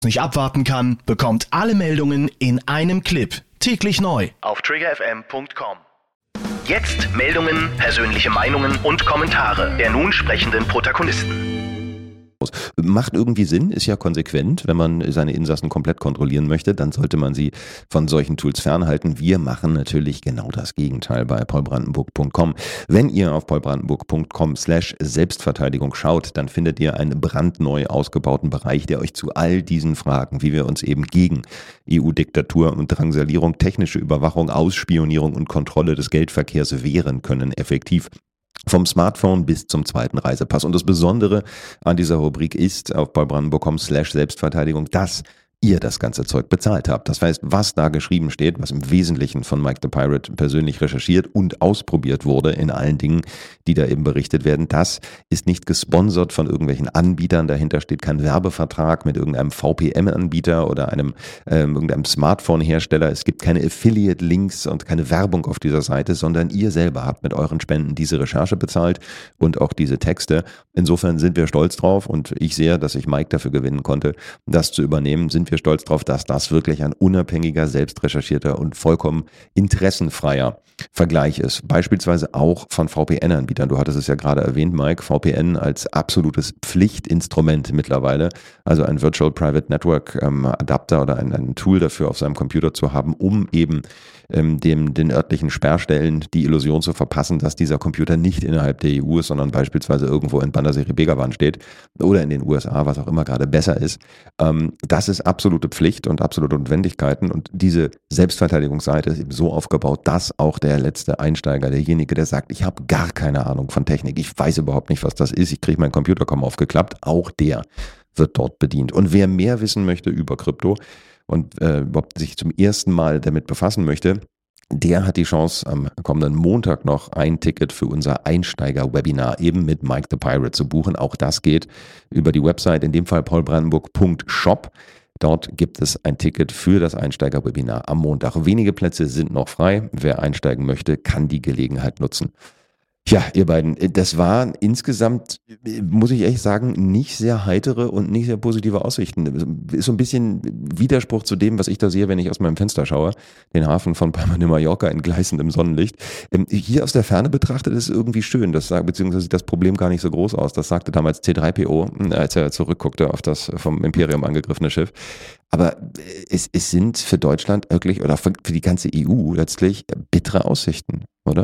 nicht abwarten kann, bekommt alle Meldungen in einem Clip. Täglich neu auf triggerfm.com. Jetzt Meldungen, persönliche Meinungen und Kommentare der nun sprechenden Protagonisten. Macht irgendwie Sinn, ist ja konsequent. Wenn man seine Insassen komplett kontrollieren möchte, dann sollte man sie von solchen Tools fernhalten. Wir machen natürlich genau das Gegenteil bei paulbrandenburg.com. Wenn ihr auf paulbrandenburg.com/Selbstverteidigung schaut, dann findet ihr einen brandneu ausgebauten Bereich, der euch zu all diesen Fragen, wie wir uns eben gegen EU-Diktatur und Drangsalierung, technische Überwachung, Ausspionierung und Kontrolle des Geldverkehrs wehren können, effektiv. Vom Smartphone bis zum zweiten Reisepass. Und das Besondere an dieser Rubrik ist auf paulbrandenburg.com/Selbstverteidigung, dass ihr das ganze Zeug bezahlt habt. Das heißt, was da geschrieben steht, was im Wesentlichen von Mike the Pirate persönlich recherchiert und ausprobiert wurde in allen Dingen, die da eben berichtet werden, das ist nicht gesponsert von irgendwelchen Anbietern. Dahinter steht kein Werbevertrag mit irgendeinem VPN-Anbieter oder irgendeinem Smartphone-Hersteller. Es gibt keine Affiliate-Links und keine Werbung auf dieser Seite, sondern ihr selber habt mit euren Spenden diese Recherche bezahlt und auch diese Texte. Insofern sind wir stolz drauf und ich sehe, dass ich Mike dafür gewinnen konnte, das zu übernehmen. Sind wir stolz drauf, dass das wirklich ein unabhängiger, selbstrecherchierter und vollkommen interessenfreier Vergleich ist. Beispielsweise auch von VPN-Anbietern. Du hattest es ja gerade erwähnt, Mike, VPN als absolutes Pflichtinstrument mittlerweile. Also ein Virtual Private Network Adapter oder ein Tool dafür auf seinem Computer zu haben, um eben den örtlichen Sperrstellen die Illusion zu verpassen, dass dieser Computer nicht innerhalb der EU ist, sondern beispielsweise irgendwo in Bandersee Begawan steht oder in den USA, was auch immer gerade besser ist. Das ist absolute Pflicht und absolute Notwendigkeiten und diese Selbstverteidigungsseite ist eben so aufgebaut, dass auch der letzte Einsteiger, derjenige, der sagt, ich habe gar keine Ahnung von Technik, ich weiß überhaupt nicht, was das ist, ich kriege meinen Computer kaum aufgeklappt, auch der wird dort bedient. Und wer mehr wissen möchte über Krypto und überhaupt sich zum ersten Mal damit befassen möchte, der hat die Chance, am kommenden Montag noch ein Ticket für unser Einsteiger-Webinar eben mit Mike the Pirate zu buchen. Auch das geht über die Website, in dem Fall paulbrandenburg.shop. Dort gibt es ein Ticket für das Einsteiger-Webinar am Montag. Wenige Plätze sind noch frei. Wer einsteigen möchte, kann die Gelegenheit nutzen. Ja, ihr beiden, das waren insgesamt, muss ich echt sagen, nicht sehr heitere und nicht sehr positive Aussichten. Ist so ein bisschen Widerspruch zu dem, was ich da sehe, wenn ich aus meinem Fenster schaue. Den Hafen von Palma de Mallorca in gleißendem Sonnenlicht. Hier aus der Ferne betrachtet ist es irgendwie schön, beziehungsweise sieht das Problem gar nicht so groß aus. Das sagte damals C3PO, als er zurückguckte auf das vom Imperium angegriffene Schiff. Aber es sind für Deutschland wirklich, oder für die ganze EU letztlich, bittere Aussichten, oder?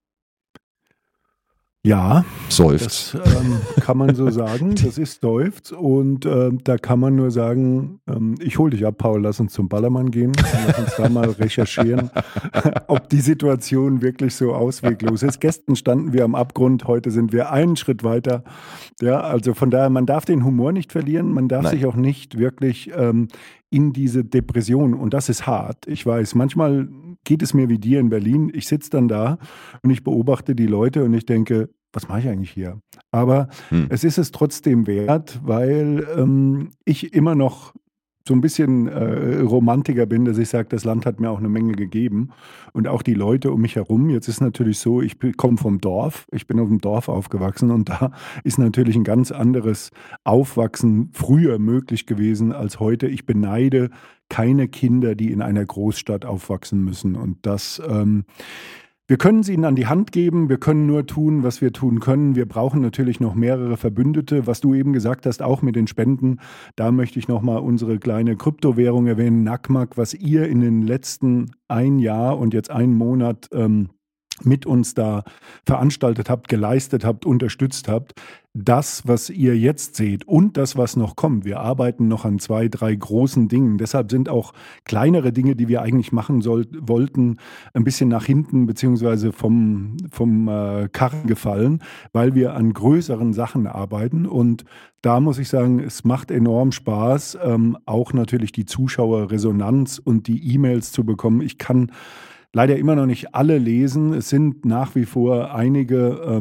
Ja, Seufzt. Das kann man so sagen. Das ist Seufz. Und da kann man nur sagen, ich hole dich ab, Paul, lass uns zum Ballermann gehen. Lass uns da mal recherchieren, ob die Situation wirklich so ausweglos ist. Gestern standen wir am Abgrund, heute sind wir einen Schritt weiter. Ja, also von daher, man darf den Humor nicht verlieren, man darf sich auch nicht wirklich in diese Depression, und das ist hart. Ich weiß, manchmal geht es mir wie dir in Berlin. Ich sitze dann da und ich beobachte die Leute und ich denke, was mache ich eigentlich hier? Aber es ist es trotzdem wert, weil ich immer noch so ein bisschen Romantiker bin, dass ich sage, das Land hat mir auch eine Menge gegeben und auch die Leute um mich herum. Jetzt ist natürlich so, ich komme vom Dorf, ich bin auf dem Dorf aufgewachsen und da ist natürlich ein ganz anderes Aufwachsen früher möglich gewesen als heute. Ich beneide keine Kinder, die in einer Großstadt aufwachsen müssen, und das wir können sie ihnen an die Hand geben, wir können nur tun, was wir tun können. Wir brauchen natürlich noch mehrere Verbündete. Was du eben gesagt hast, auch mit den Spenden, da möchte ich nochmal unsere kleine Kryptowährung erwähnen, NACMAC, was ihr in den letzten ein Jahr und jetzt einen Monat mit uns da veranstaltet habt, geleistet habt, unterstützt habt. Das, was ihr jetzt seht und das, was noch kommt. Wir arbeiten noch an 2, 3 großen Dingen. Deshalb sind auch kleinere Dinge, die wir eigentlich machen wollten, ein bisschen nach hinten beziehungsweise vom Karren gefallen, weil wir an größeren Sachen arbeiten. Und da muss ich sagen, es macht enorm Spaß, auch natürlich die Zuschauerresonanz und die E-Mails zu bekommen. Ich kann leider immer noch nicht alle lesen. Es sind nach wie vor einige.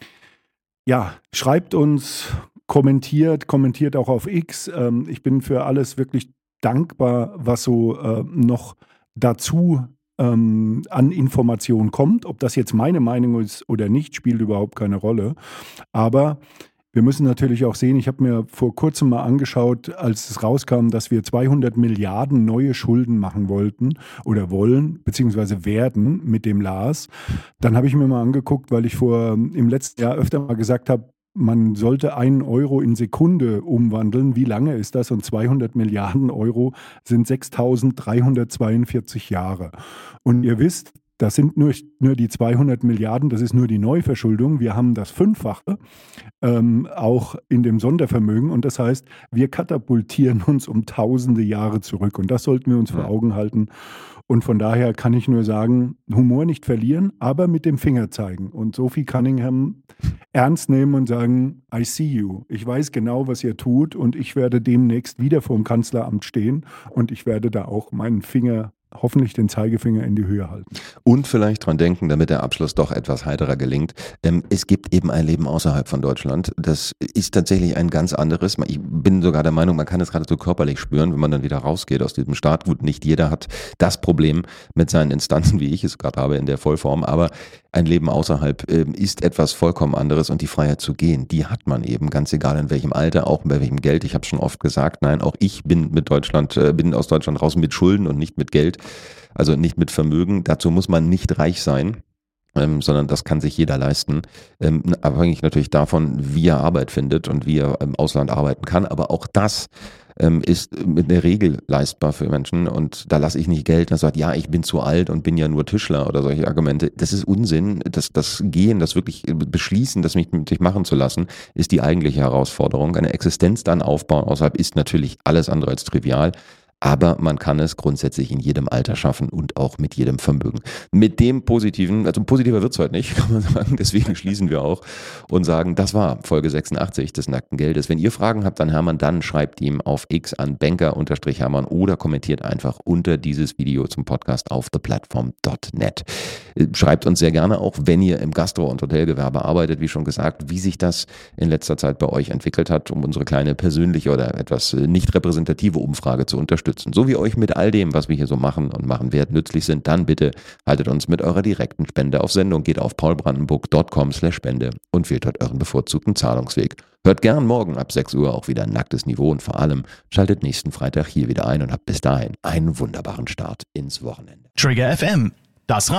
Schreibt uns, kommentiert auch auf X. Ich bin für alles wirklich dankbar, was so noch dazu an Informationen kommt. Ob das jetzt meine Meinung ist oder nicht, spielt überhaupt keine Rolle. Aber Wir müssen natürlich auch sehen, ich habe mir vor kurzem mal angeschaut, als es rauskam, dass wir 200 Milliarden neue Schulden machen wollten oder wollen, beziehungsweise werden mit dem Lars. Dann habe ich mir mal angeguckt, weil ich im letzten Jahr öfter mal gesagt habe, man sollte 1 € in Sekunde umwandeln. Wie lange ist das? Und 200 Milliarden Euro sind 6.342 Jahre. Und ihr wisst, das sind nur die 200 Milliarden, das ist nur die Neuverschuldung. Wir haben das Fünffache, auch in dem Sondervermögen. Und das heißt, wir katapultieren uns um tausende Jahre zurück. Und das sollten wir uns vor Augen halten. Und von daher kann ich nur sagen, Humor nicht verlieren, aber mit dem Finger zeigen. Und Sophie Cunningham ernst nehmen und sagen, I see you. Ich weiß genau, was ihr tut und ich werde demnächst wieder vor dem Kanzleramt stehen und ich werde da auch meinen Finger, hoffentlich den Zeigefinger in die Höhe halten. Und vielleicht dran denken, damit der Abschluss doch etwas heiterer gelingt. Es gibt eben ein Leben außerhalb von Deutschland. Das ist tatsächlich ein ganz anderes. Ich bin sogar der Meinung, man kann es geradezu körperlich spüren, wenn man dann wieder rausgeht aus diesem Staat. Gut, nicht jeder hat das Problem mit seinen Instanzen, wie ich es gerade habe, in der Vollform. Aber ein Leben außerhalb ist etwas vollkommen anderes und die Freiheit zu gehen, die hat man eben, ganz egal in welchem Alter, auch bei welchem Geld. Ich habe schon oft gesagt, nein, auch ich bin aus Deutschland raus mit Schulden und nicht mit Geld. Also nicht mit Vermögen. Dazu muss man nicht reich sein, sondern das kann sich jeder leisten. Abhängig natürlich davon, wie er Arbeit findet und wie er im Ausland arbeiten kann. Aber auch das ist mit der Regel leistbar für Menschen. Und da lasse ich nicht Geld, das sagt, ja, ich bin zu alt und bin ja nur Tischler oder solche Argumente. Das ist Unsinn. Das Gehen, das wirklich Beschließen, das mich mit sich machen zu lassen, ist die eigentliche Herausforderung. Eine Existenz dann aufbauen außerhalb ist natürlich alles andere als trivial. Aber man kann es grundsätzlich in jedem Alter schaffen und auch mit jedem Vermögen. Mit dem Positiven, also positiver wird's heute nicht, kann man sagen, deswegen schließen wir auch und sagen, das war Folge 86 des Nackten Geldes. Wenn ihr Fragen habt an Hermann, dann schreibt ihm auf X an banker_Hermann oder kommentiert einfach unter dieses Video zum Podcast auf theplatform.net. Schreibt uns sehr gerne auch, wenn ihr im Gastro- und Hotelgewerbe arbeitet, wie schon gesagt, wie sich das in letzter Zeit bei euch entwickelt hat, um unsere kleine persönliche oder etwas nicht repräsentative Umfrage zu unterstützen. So wie euch mit all dem, was wir hier so machen und machen werden, nützlich sind, dann bitte haltet uns mit eurer direkten Spende auf Sendung, geht auf paulbrandenburg.com/Spende und wählt dort euren bevorzugten Zahlungsweg. Hört gern morgen ab 6 Uhr auch wieder Nacktes Niveau und vor allem schaltet nächsten Freitag hier wieder ein und habt bis dahin einen wunderbaren Start ins Wochenende. Trigger FM, das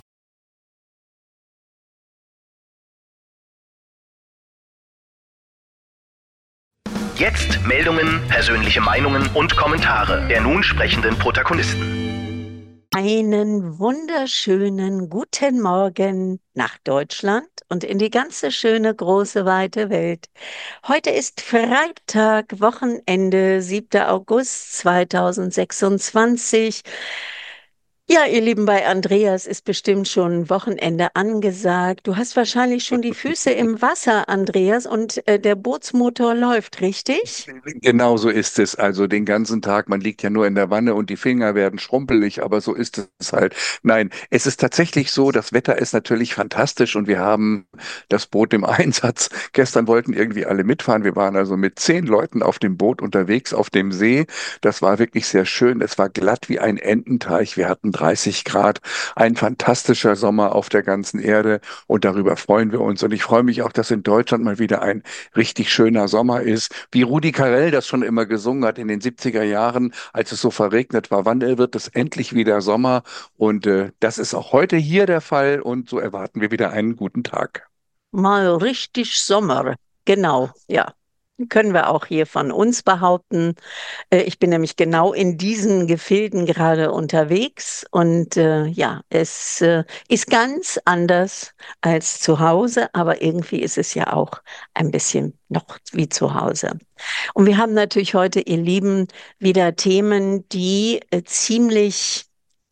Jetzt Meldungen, persönliche Meinungen und Kommentare der nun sprechenden Protagonisten. Einen wunderschönen guten Morgen nach Deutschland und in die ganze schöne, große, weite Welt. Heute ist Freitag, Wochenende, 7. August 2026. Ja, ihr Lieben, bei Andreas ist bestimmt schon Wochenende angesagt. Du hast wahrscheinlich schon die Füße im Wasser, Andreas, und der Bootsmotor läuft, richtig? Genau so ist es. Also den ganzen Tag, man liegt ja nur in der Wanne und die Finger werden schrumpelig, aber so ist es halt. Nein, es ist tatsächlich so, das Wetter ist natürlich fantastisch und wir haben das Boot im Einsatz. Gestern wollten irgendwie alle mitfahren. Wir waren also mit 10 Leuten auf dem Boot unterwegs auf dem See. Das war wirklich sehr schön. Es war glatt wie ein Ententeich. Wir hatten 30 Grad. Ein fantastischer Sommer auf der ganzen Erde und darüber freuen wir uns. Und ich freue mich auch, dass in Deutschland mal wieder ein richtig schöner Sommer ist, wie Rudi Carrell das schon immer gesungen hat in den 70er Jahren, als es so verregnet war. Wann wird es endlich wieder Sommer? Und das ist auch heute hier der Fall und so erwarten wir wieder einen guten Tag. Mal richtig Sommer. Genau, ja. Können wir auch hier von uns behaupten. Ich bin nämlich genau in diesen Gefilden gerade unterwegs und ja, es ist ganz anders als zu Hause, aber irgendwie ist es ja auch ein bisschen noch wie zu Hause. Und wir haben natürlich heute, ihr Lieben, wieder Themen, die ziemlich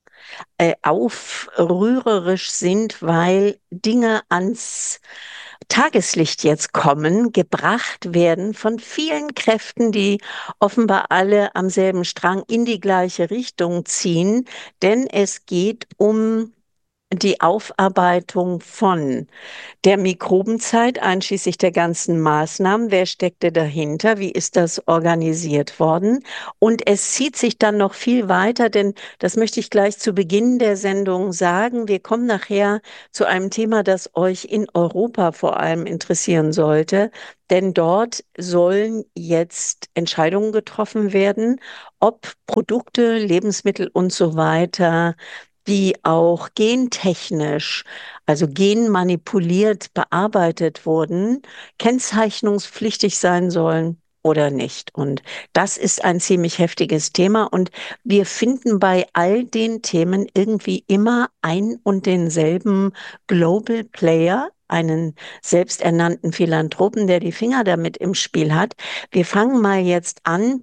aufrührerisch sind, weil Dinge ans Tageslicht jetzt kommen, gebracht werden von vielen Kräften, die offenbar alle am selben Strang in die gleiche Richtung ziehen, denn es geht um die Aufarbeitung von der Mikrobenzeit, einschließlich der ganzen Maßnahmen. Wer steckte dahinter? Wie ist das organisiert worden? Und es zieht sich dann noch viel weiter, denn das möchte ich gleich zu Beginn der Sendung sagen. Wir kommen nachher zu einem Thema, das euch in Europa vor allem interessieren sollte, denn dort sollen jetzt Entscheidungen getroffen werden, ob Produkte, Lebensmittel und so weiter, die auch gentechnisch, also genmanipuliert bearbeitet wurden, kennzeichnungspflichtig sein sollen oder nicht. Und das ist ein ziemlich heftiges Thema. Und wir finden bei all den Themen irgendwie immer ein und denselben Global Player, einen selbsternannten Philanthropen, der die Finger damit im Spiel hat. Wir fangen mal jetzt an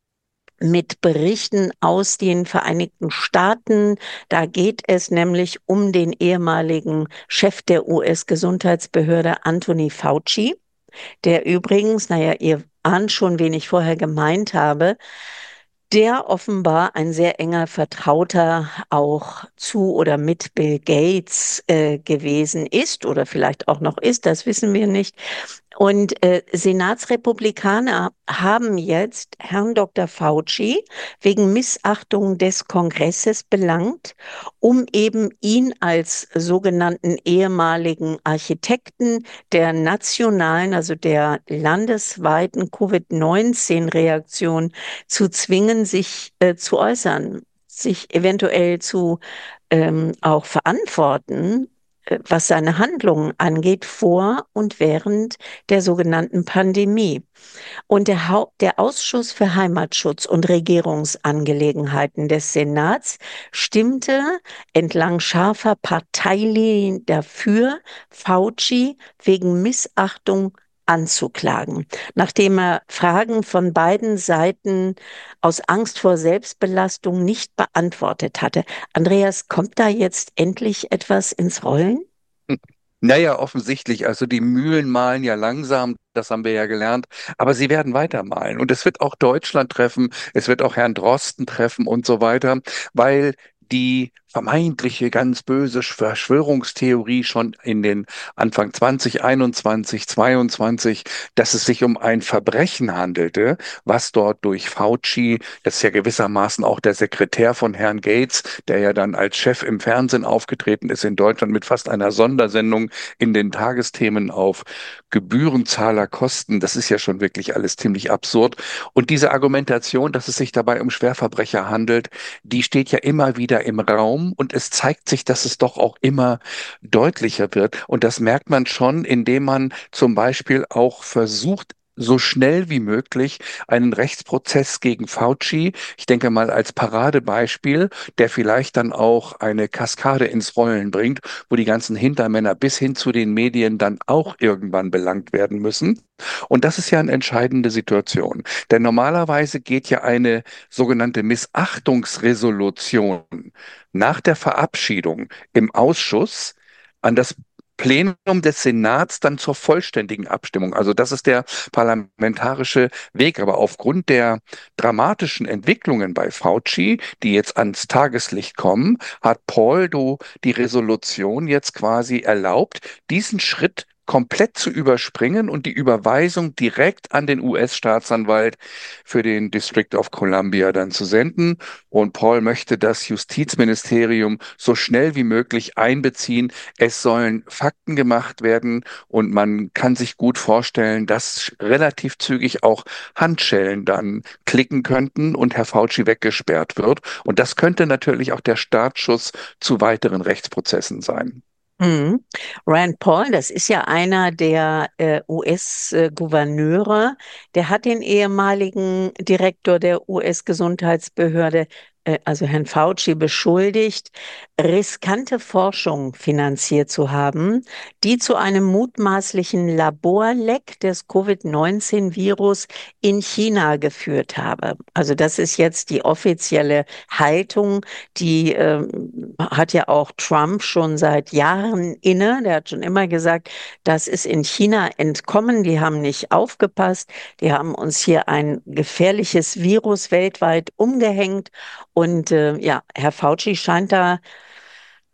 mit Berichten aus den Vereinigten Staaten. Da geht es nämlich um den ehemaligen Chef der US-Gesundheitsbehörde, Anthony Fauci, der übrigens, naja, ihr ahnt schon, wen ich vorher gemeint habe, der offenbar ein sehr enger Vertrauter auch zu oder mit Bill Gates gewesen ist oder vielleicht auch noch ist, das wissen wir nicht. Und Senatsrepublikaner haben jetzt Herrn Dr. Fauci wegen Missachtung des Kongresses belangt, um eben ihn als sogenannten ehemaligen Architekten der nationalen, also der landesweiten Covid-19-Reaktion zu zwingen, sich zu äußern, sich eventuell zu auch verantworten, was seine Handlungen angeht, vor und während der sogenannten Pandemie. Und der Ausschuss für Heimatschutz und Regierungsangelegenheiten des Senats stimmte entlang scharfer Parteilinien dafür, Fauci wegen Missachtung anzuklagen, nachdem er Fragen von beiden Seiten aus Angst vor Selbstbelastung nicht beantwortet hatte. Andreas, kommt da jetzt endlich etwas ins Rollen? Naja, offensichtlich. Also die Mühlen mahlen ja langsam, das haben wir ja gelernt, aber sie werden weitermahlen. Und es wird auch Deutschland treffen, es wird auch Herrn Drosten treffen und so weiter, weil die vermeintliche ganz böse Verschwörungstheorie schon in den Anfang 2021, 22, dass es sich um ein Verbrechen handelte, was dort durch Fauci, das ist ja gewissermaßen auch der Sekretär von Herrn Gates, der ja dann als Chef im Fernsehen aufgetreten ist in Deutschland mit fast einer Sondersendung in den Tagesthemen auf Gebührenzahlerkosten. Das ist ja schon wirklich alles ziemlich absurd. Und diese Argumentation, dass es sich dabei um Schwerverbrecher handelt, die steht ja immer wieder im Raum und es zeigt sich, dass es doch auch immer deutlicher wird. Und das merkt man schon, indem man zum Beispiel auch versucht, so schnell wie möglich einen Rechtsprozess gegen Fauci, ich denke mal als Paradebeispiel, der vielleicht dann auch eine Kaskade ins Rollen bringt, wo die ganzen Hintermänner bis hin zu den Medien dann auch irgendwann belangt werden müssen. Und das ist ja eine entscheidende Situation. Denn normalerweise geht ja eine sogenannte Missachtungsresolution nach der Verabschiedung im Ausschuss an das Plenum des Senats dann zur vollständigen Abstimmung. Also das ist der parlamentarische Weg. Aber aufgrund der dramatischen Entwicklungen bei Fauci, die jetzt ans Tageslicht kommen, hat Paul Do die Resolution jetzt quasi erlaubt, diesen Schritt komplett zu überspringen und die Überweisung direkt an den US-Staatsanwalt für den District of Columbia dann zu senden. Und Paul möchte das Justizministerium so schnell wie möglich einbeziehen. Es sollen Fakten gemacht werden und man kann sich gut vorstellen, dass relativ zügig auch Handschellen dann klicken könnten und Herr Fauci weggesperrt wird. Und das könnte natürlich auch der Startschuss zu weiteren Rechtsprozessen sein. Mhm. Rand Paul, das ist ja einer der US-Gouverneure, der hat den ehemaligen Direktor der US-Gesundheitsbehörde, also Herrn Fauci, beschuldigt, riskante Forschung finanziert zu haben, die zu einem mutmaßlichen Laborleck des Covid-19-Virus in China geführt habe. Also das ist jetzt die offizielle Haltung, die hat ja auch Trump schon seit Jahren inne. Der hat schon immer gesagt, das ist in China entkommen. Die haben nicht aufgepasst. Die haben uns hier ein gefährliches Virus weltweit umgehängt. Und ja, Herr Fauci scheint da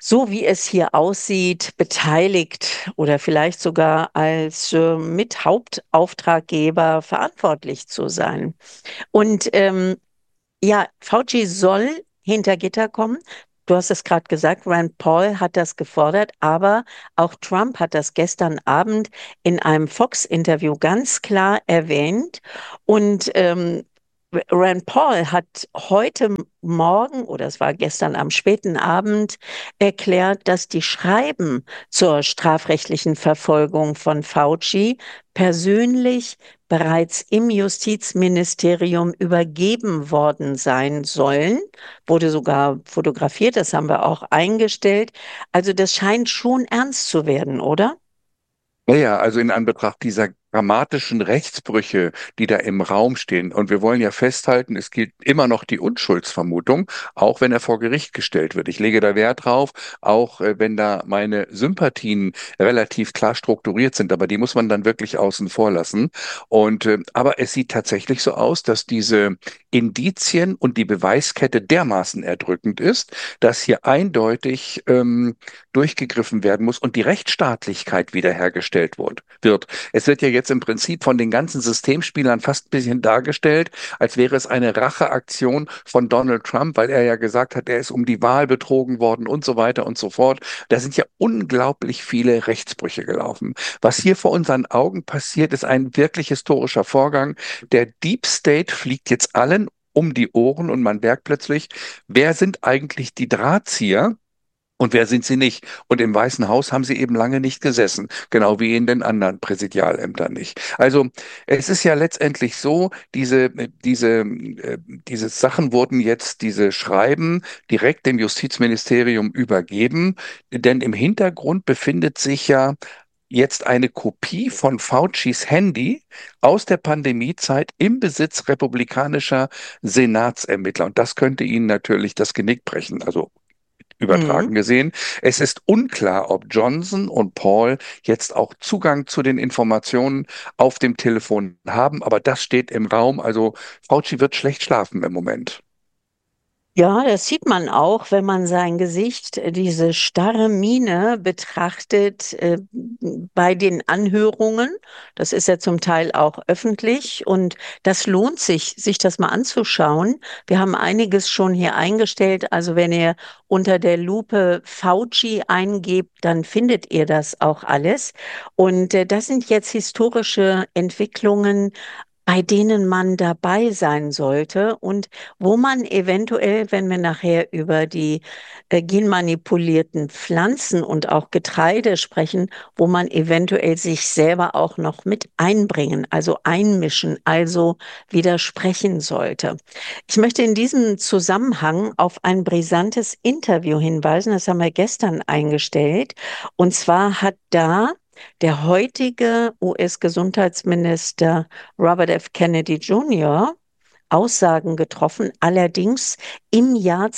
so wie es hier aussieht, beteiligt oder vielleicht sogar als Mithauptauftraggeber verantwortlich zu sein. Und ja, Fauci soll hinter Gitter kommen. Du hast es gerade gesagt, Rand Paul hat das gefordert, aber auch Trump hat das gestern Abend in einem Fox-Interview ganz klar erwähnt. Und Rand Paul hat heute Morgen oder es war gestern am späten Abend erklärt, dass die Schreiben zur strafrechtlichen Verfolgung von Fauci persönlich bereits im Justizministerium übergeben worden sein sollen. Wurde sogar fotografiert, das haben wir auch eingestellt. Also das scheint schon ernst zu werden, oder? Naja, also in Anbetracht dieser dramatischen Rechtsbrüche, die da im Raum stehen. Und wir wollen ja festhalten, es gilt immer noch die Unschuldsvermutung, auch wenn er vor Gericht gestellt wird. Ich lege da Wert drauf, auch wenn da meine Sympathien relativ klar strukturiert sind, aber die muss man dann wirklich außen vor lassen. Aber es sieht tatsächlich so aus, dass diese Indizien und die Beweiskette dermaßen erdrückend ist, dass hier eindeutig durchgegriffen werden muss und die Rechtsstaatlichkeit wiederhergestellt wird. Es wird ja jetzt im Prinzip von den ganzen Systemspielern fast ein bisschen dargestellt, als wäre es eine Racheaktion von Donald Trump, weil er ja gesagt hat, er ist um die Wahl betrogen worden und so weiter und so fort. Da sind ja unglaublich viele Rechtsbrüche gelaufen. Was hier vor unseren Augen passiert, ist ein wirklich historischer Vorgang. Der Deep State fliegt jetzt allen um die Ohren und man merkt plötzlich, wer sind eigentlich die Drahtzieher? Und wer sind sie nicht? Und im Weißen Haus haben sie eben lange nicht gesessen, genau wie in den anderen Präsidialämtern nicht. Also es ist ja letztendlich so, diese Sachen wurden jetzt, diese Schreiben direkt dem Justizministerium übergeben, denn im Hintergrund befindet sich ja jetzt eine Kopie von Faucis Handy aus der Pandemiezeit im Besitz republikanischer Senatsermittler. Und das könnte ihnen natürlich das Genick brechen. Also Mhm. übertragen gesehen. Es ist unklar, ob Johnson und Paul jetzt auch Zugang zu den Informationen auf dem Telefon haben, aber das steht im Raum. Also Fauci wird schlecht schlafen im Moment. Ja, das sieht man auch, wenn man sein Gesicht, diese starre Miene betrachtet bei den Anhörungen. Das ist ja zum Teil auch öffentlich und das lohnt sich, sich das mal anzuschauen. Wir haben einiges schon hier eingestellt. Also wenn ihr unter der Lupe Fauci eingebt, dann findet ihr das auch alles. Und das sind jetzt historische Entwicklungen, bei denen man dabei sein sollte und wo man eventuell, wenn wir nachher über die genmanipulierten Pflanzen und auch Getreide sprechen, wo man eventuell sich selber auch noch mit einbringen, also einmischen, also widersprechen sollte. Ich möchte in diesem Zusammenhang auf ein brisantes Interview hinweisen, das haben wir gestern eingestellt. Und zwar hat da der heutige US-Gesundheitsminister Robert F. Kennedy Jr. Aussagen getroffen, allerdings im Jahr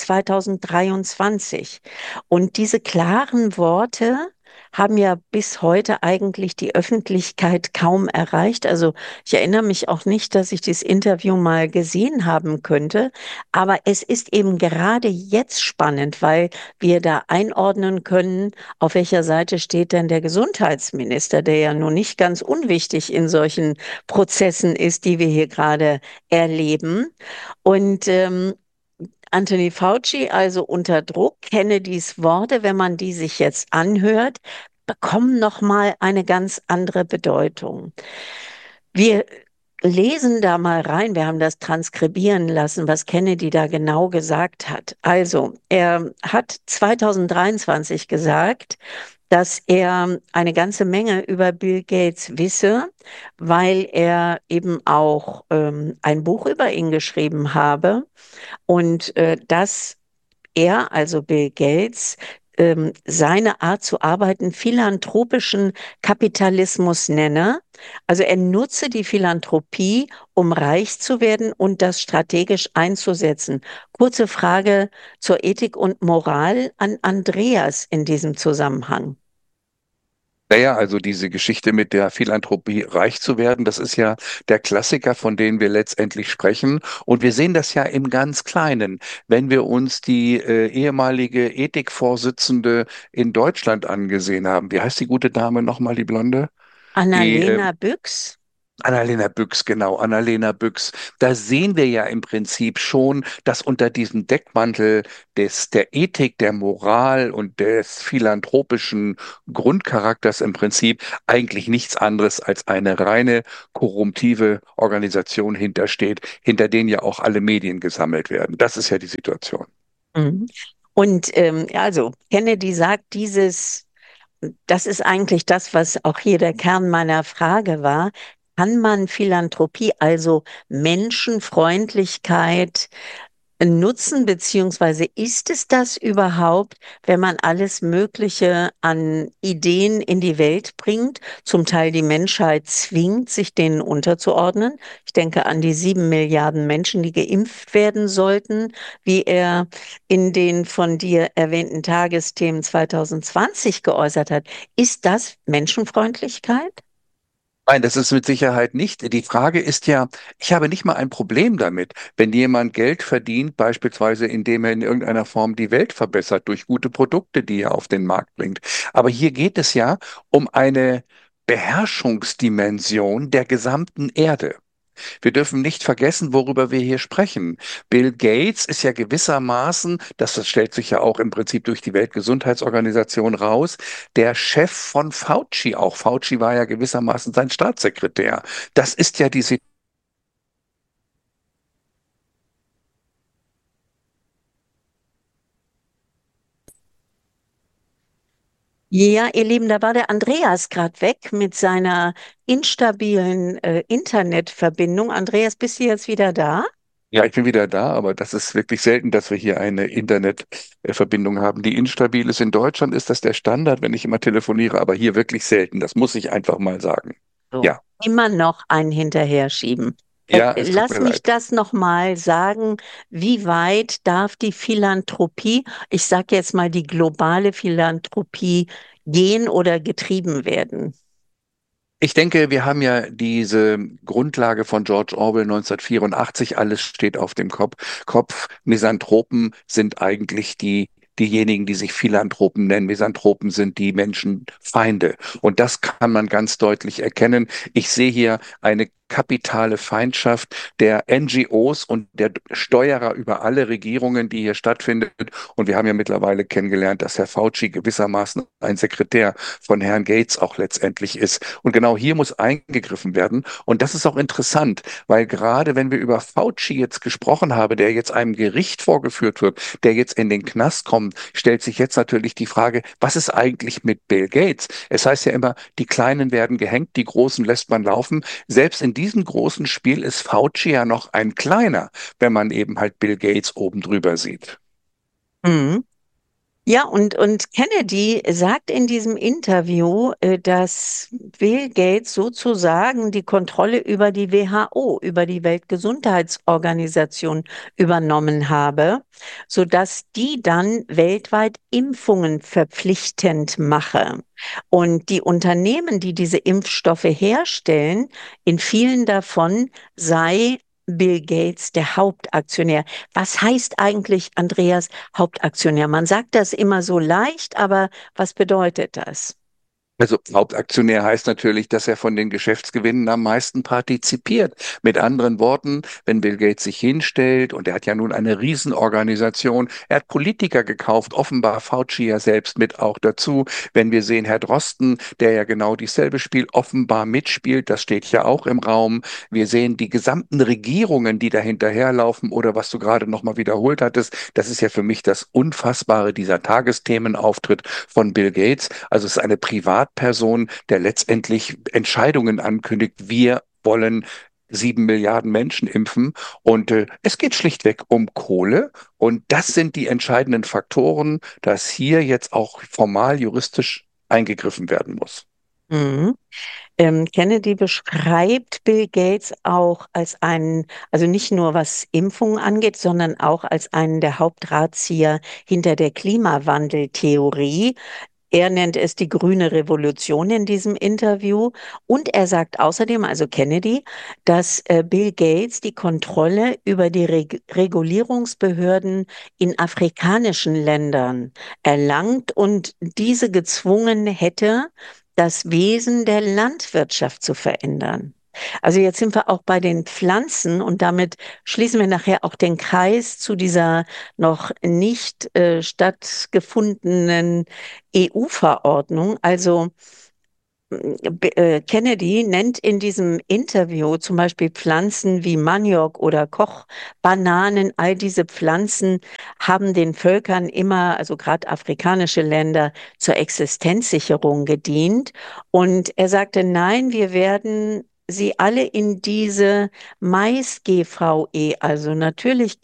2023. Und diese klaren Worte haben ja bis heute eigentlich die Öffentlichkeit kaum erreicht. Also ich erinnere mich auch nicht, dass ich dieses Interview mal gesehen haben könnte. Aber es ist eben gerade jetzt spannend, weil wir da einordnen können, auf welcher Seite steht denn der Gesundheitsminister, der ja nun nicht ganz unwichtig in solchen Prozessen ist, die wir hier gerade erleben. Und Anthony Fauci also unter Druck, Kennedys Worte, wenn man die sich jetzt anhört, bekommen nochmal eine ganz andere Bedeutung. Wir lesen da mal rein, wir haben das transkribieren lassen, was Kennedy da genau gesagt hat. Also, er hat 2023 gesagt, dass er eine ganze Menge über Bill Gates wisse, weil er eben auch ein Buch über ihn geschrieben habe und dass er, also Bill Gates, seine Art zu arbeiten philanthropischen Kapitalismus nenne. Also er nutze die Philanthropie, um reich zu werden und das strategisch einzusetzen. Kurze Frage zur Ethik und Moral an Andreas in diesem Zusammenhang. Naja, also diese Geschichte mit der Philanthropie reich zu werden, das ist ja der Klassiker, von dem wir letztendlich sprechen. Und wir sehen das ja im ganz Kleinen. Wenn wir uns die ehemalige Ethikvorsitzende in Deutschland angesehen haben, wie heißt die gute Dame nochmal, die Blonde? Die Annalena Büchs? Annalena Büchs, genau, Annalena Büchs. Da sehen wir ja im Prinzip schon, dass unter diesem Deckmantel der Ethik, der Moral und des philanthropischen Grundcharakters im Prinzip eigentlich nichts anderes als eine reine korruptive Organisation hintersteht, hinter denen ja auch alle Medien gesammelt werden. Das ist ja die Situation. Mhm. Und ja, also Kennedy sagt das ist eigentlich das, was auch hier der Kern meiner Frage war. Kann man Philanthropie, also Menschenfreundlichkeit, nutzen, beziehungsweise ist es das überhaupt, wenn man alles Mögliche an Ideen in die Welt bringt, zum Teil die Menschheit zwingt, sich denen unterzuordnen? Ich denke an die 7 Milliarden Menschen, die geimpft werden sollten, wie er in den von dir erwähnten Tagesthemen 2020 geäußert hat. Ist das Menschenfreundlichkeit? Nein, das ist mit Sicherheit nicht. Die Frage ist ja, ich habe nicht mal ein Problem damit, wenn jemand Geld verdient, beispielsweise indem er in irgendeiner Form die Welt verbessert durch gute Produkte, die er auf den Markt bringt. Aber hier geht es ja um eine Beherrschungsdimension der gesamten Erde. Wir dürfen nicht vergessen, worüber wir hier sprechen. Bill Gates ist ja gewissermaßen, das stellt sich ja auch im Prinzip durch die Weltgesundheitsorganisation raus, der Chef von Fauci auch. Fauci war ja gewissermaßen sein Staatssekretär. Das ist ja die Situation. Ja, ihr Lieben, da war der Andreas gerade weg mit seiner instabilen Internetverbindung. Andreas, bist du jetzt wieder da? Ja, ich bin wieder da, aber das ist wirklich selten, dass wir hier eine Internetverbindung haben, die instabil ist. In Deutschland ist das der Standard, wenn ich immer telefoniere, aber hier wirklich selten. Das muss ich einfach mal sagen. So, Ja, immer noch einen hinterher schieben. ja, es tut Lass mir mich leid. das nochmal sagen. Wie weit darf die Philanthropie, ich sage jetzt mal die globale Philanthropie, gehen oder getrieben werden? Ich denke, wir haben ja diese Grundlage von George Orwell 1984, alles steht auf dem Kopf. Misanthropen sind eigentlich diejenigen, die sich Philanthropen nennen. Misanthropen sind die Menschenfeinde. Und das kann man ganz deutlich erkennen. Ich sehe hier eine kapitale Feindschaft der NGOs und der Steuerer über alle Regierungen, die hier stattfindet. Und wir haben ja mittlerweile kennengelernt, dass Herr Fauci gewissermaßen ein Sekretär von Herrn Gates auch letztendlich ist. Und genau hier muss eingegriffen werden. Und das ist auch interessant, weil gerade wenn wir über Fauci jetzt gesprochen haben, der jetzt einem Gericht vorgeführt wird, der jetzt in den Knast kommt, stellt sich jetzt natürlich die Frage, was ist eigentlich mit Bill Gates? Es heißt ja immer, die Kleinen werden gehängt, die Großen lässt man laufen. Selbst in diesem großen Spiel ist Fauci ja noch ein kleiner, wenn man eben halt Bill Gates oben drüber sieht. Mhm. Ja, und Kennedy sagt in diesem Interview, dass Bill Gates sozusagen die Kontrolle über die WHO, über die Weltgesundheitsorganisation übernommen habe, sodass die dann weltweit Impfungen verpflichtend mache. Und die Unternehmen, die diese Impfstoffe herstellen, in vielen davon sei Bill Gates der Hauptaktionär. Was heißt eigentlich, Andreas, Hauptaktionär? Man sagt das immer so leicht, aber was bedeutet das? Also Hauptaktionär heißt natürlich, dass er von den Geschäftsgewinnen am meisten partizipiert. Mit anderen Worten, wenn Bill Gates sich hinstellt, und er hat ja nun eine Riesenorganisation, er hat Politiker gekauft, offenbar Fauci ja selbst mit auch dazu. Wenn wir sehen, Herr Drosten, der ja genau dieselbe Spiel offenbar mitspielt, das steht ja auch im Raum. Wir sehen die gesamten Regierungen, die da hinterherlaufen oder was du gerade nochmal wiederholt hattest. Das ist ja für mich das Unfassbare, dieser Tagesthemenauftritt von Bill Gates. Also es ist eine Privatperson, der letztendlich Entscheidungen ankündigt. Wir wollen 7 Milliarden Menschen impfen. Und es geht schlichtweg um Kohle. Und das sind die entscheidenden Faktoren, dass hier jetzt auch formal juristisch eingegriffen werden muss. Mhm. Kennedy beschreibt Bill Gates auch als einen, also nicht nur was Impfungen angeht, sondern auch als einen der Hauptdrahtzieher hinter der Klimawandeltheorie. Er nennt es die grüne Revolution in diesem Interview. Und er sagt außerdem, also Kennedy, dass Bill Gates die Kontrolle über die Regulierungsbehörden in afrikanischen Ländern erlangt und diese gezwungen hätte, das Wesen der Landwirtschaft zu verändern. Also jetzt sind wir auch bei den Pflanzen und damit schließen wir nachher auch den Kreis zu dieser noch nicht stattgefundenen EU-Verordnung. Also Kennedy nennt in diesem Interview zum Beispiel Pflanzen wie Maniok oder Kochbananen. All diese Pflanzen haben den Völkern immer, also gerade afrikanische Länder, zur Existenzsicherung gedient. Und er sagte, nein, wir werden sie alle in diese Mais-GVE, also natürlich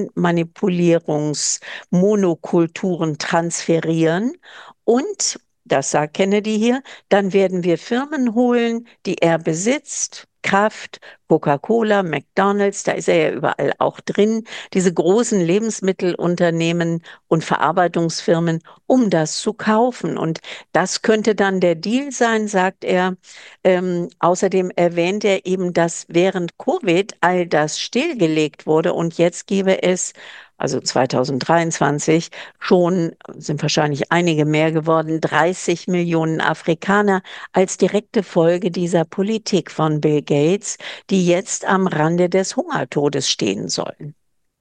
Genmanipulierungsmonokulturen transferieren. Und das sagt Kennedy hier, dann werden wir Firmen holen, die er besitzt, Kraft, Coca-Cola, McDonald's, da ist er ja überall auch drin, diese großen Lebensmittelunternehmen und Verarbeitungsfirmen, um das zu kaufen. Und das könnte dann der Deal sein, sagt er. Außerdem erwähnt er eben, dass während Covid all das stillgelegt wurde und jetzt gäbe es, also 2023, schon sind wahrscheinlich einige mehr geworden, 30 Millionen Afrikaner als direkte Folge dieser Politik von Bill Gates, die jetzt am Rande des Hungertodes stehen sollen.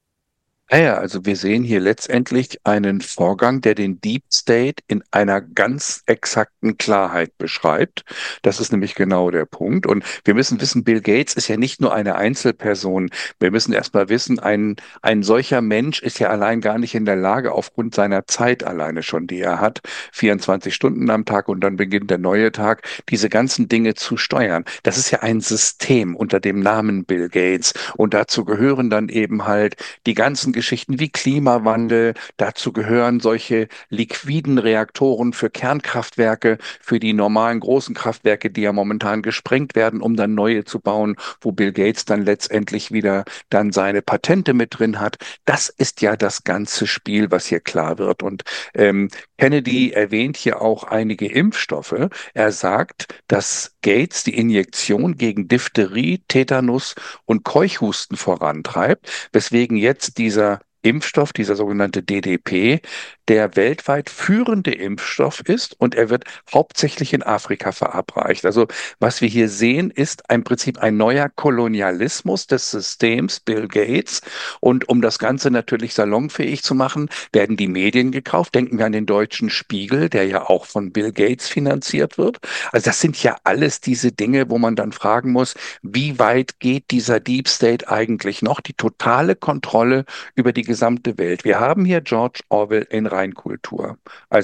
Naja, also wir sehen hier letztendlich einen Vorgang, der den Deep State in einer ganz exakten Klarheit beschreibt. Das ist nämlich genau der Punkt. Und wir müssen wissen, Bill Gates ist ja nicht nur eine Einzelperson. Wir müssen erstmal wissen, ein solcher Mensch ist ja allein gar nicht in der Lage, aufgrund seiner Zeit alleine schon, die er hat, 24 Stunden am Tag und dann beginnt der neue Tag, diese ganzen Dinge zu steuern. Das ist ja ein System unter dem Namen Bill Gates. Und dazu gehören dann eben halt die ganzen Geschichten wie Klimawandel, dazu gehören solche liquiden Reaktoren für Kernkraftwerke, für die normalen großen Kraftwerke, die ja momentan gesprengt werden, um dann neue zu bauen, wo Bill Gates dann letztendlich wieder dann seine Patente mit drin hat. Das ist ja das ganze Spiel, was hier klar wird. Und Kennedy erwähnt hier auch einige Impfstoffe. Er sagt, dass Gates die Injektion gegen Diphtherie, Tetanus und Keuchhusten vorantreibt, weswegen jetzt dieser Impfstoff, dieser sogenannte DDP, der weltweit führende Impfstoff ist und er wird hauptsächlich in Afrika verabreicht. Also was wir hier sehen, ist im Prinzip ein neuer Kolonialismus des Systems Bill Gates. Und um das Ganze natürlich salonfähig zu machen, werden die Medien gekauft. Denken wir an den Deutschen Spiegel, der ja auch von Bill Gates finanziert wird. Also das sind ja alles diese Dinge, wo man dann fragen muss, wie weit geht dieser Deep State eigentlich noch? Die totale Kontrolle über die gesamte Welt. Wir haben hier George Orwell in Reinkultur.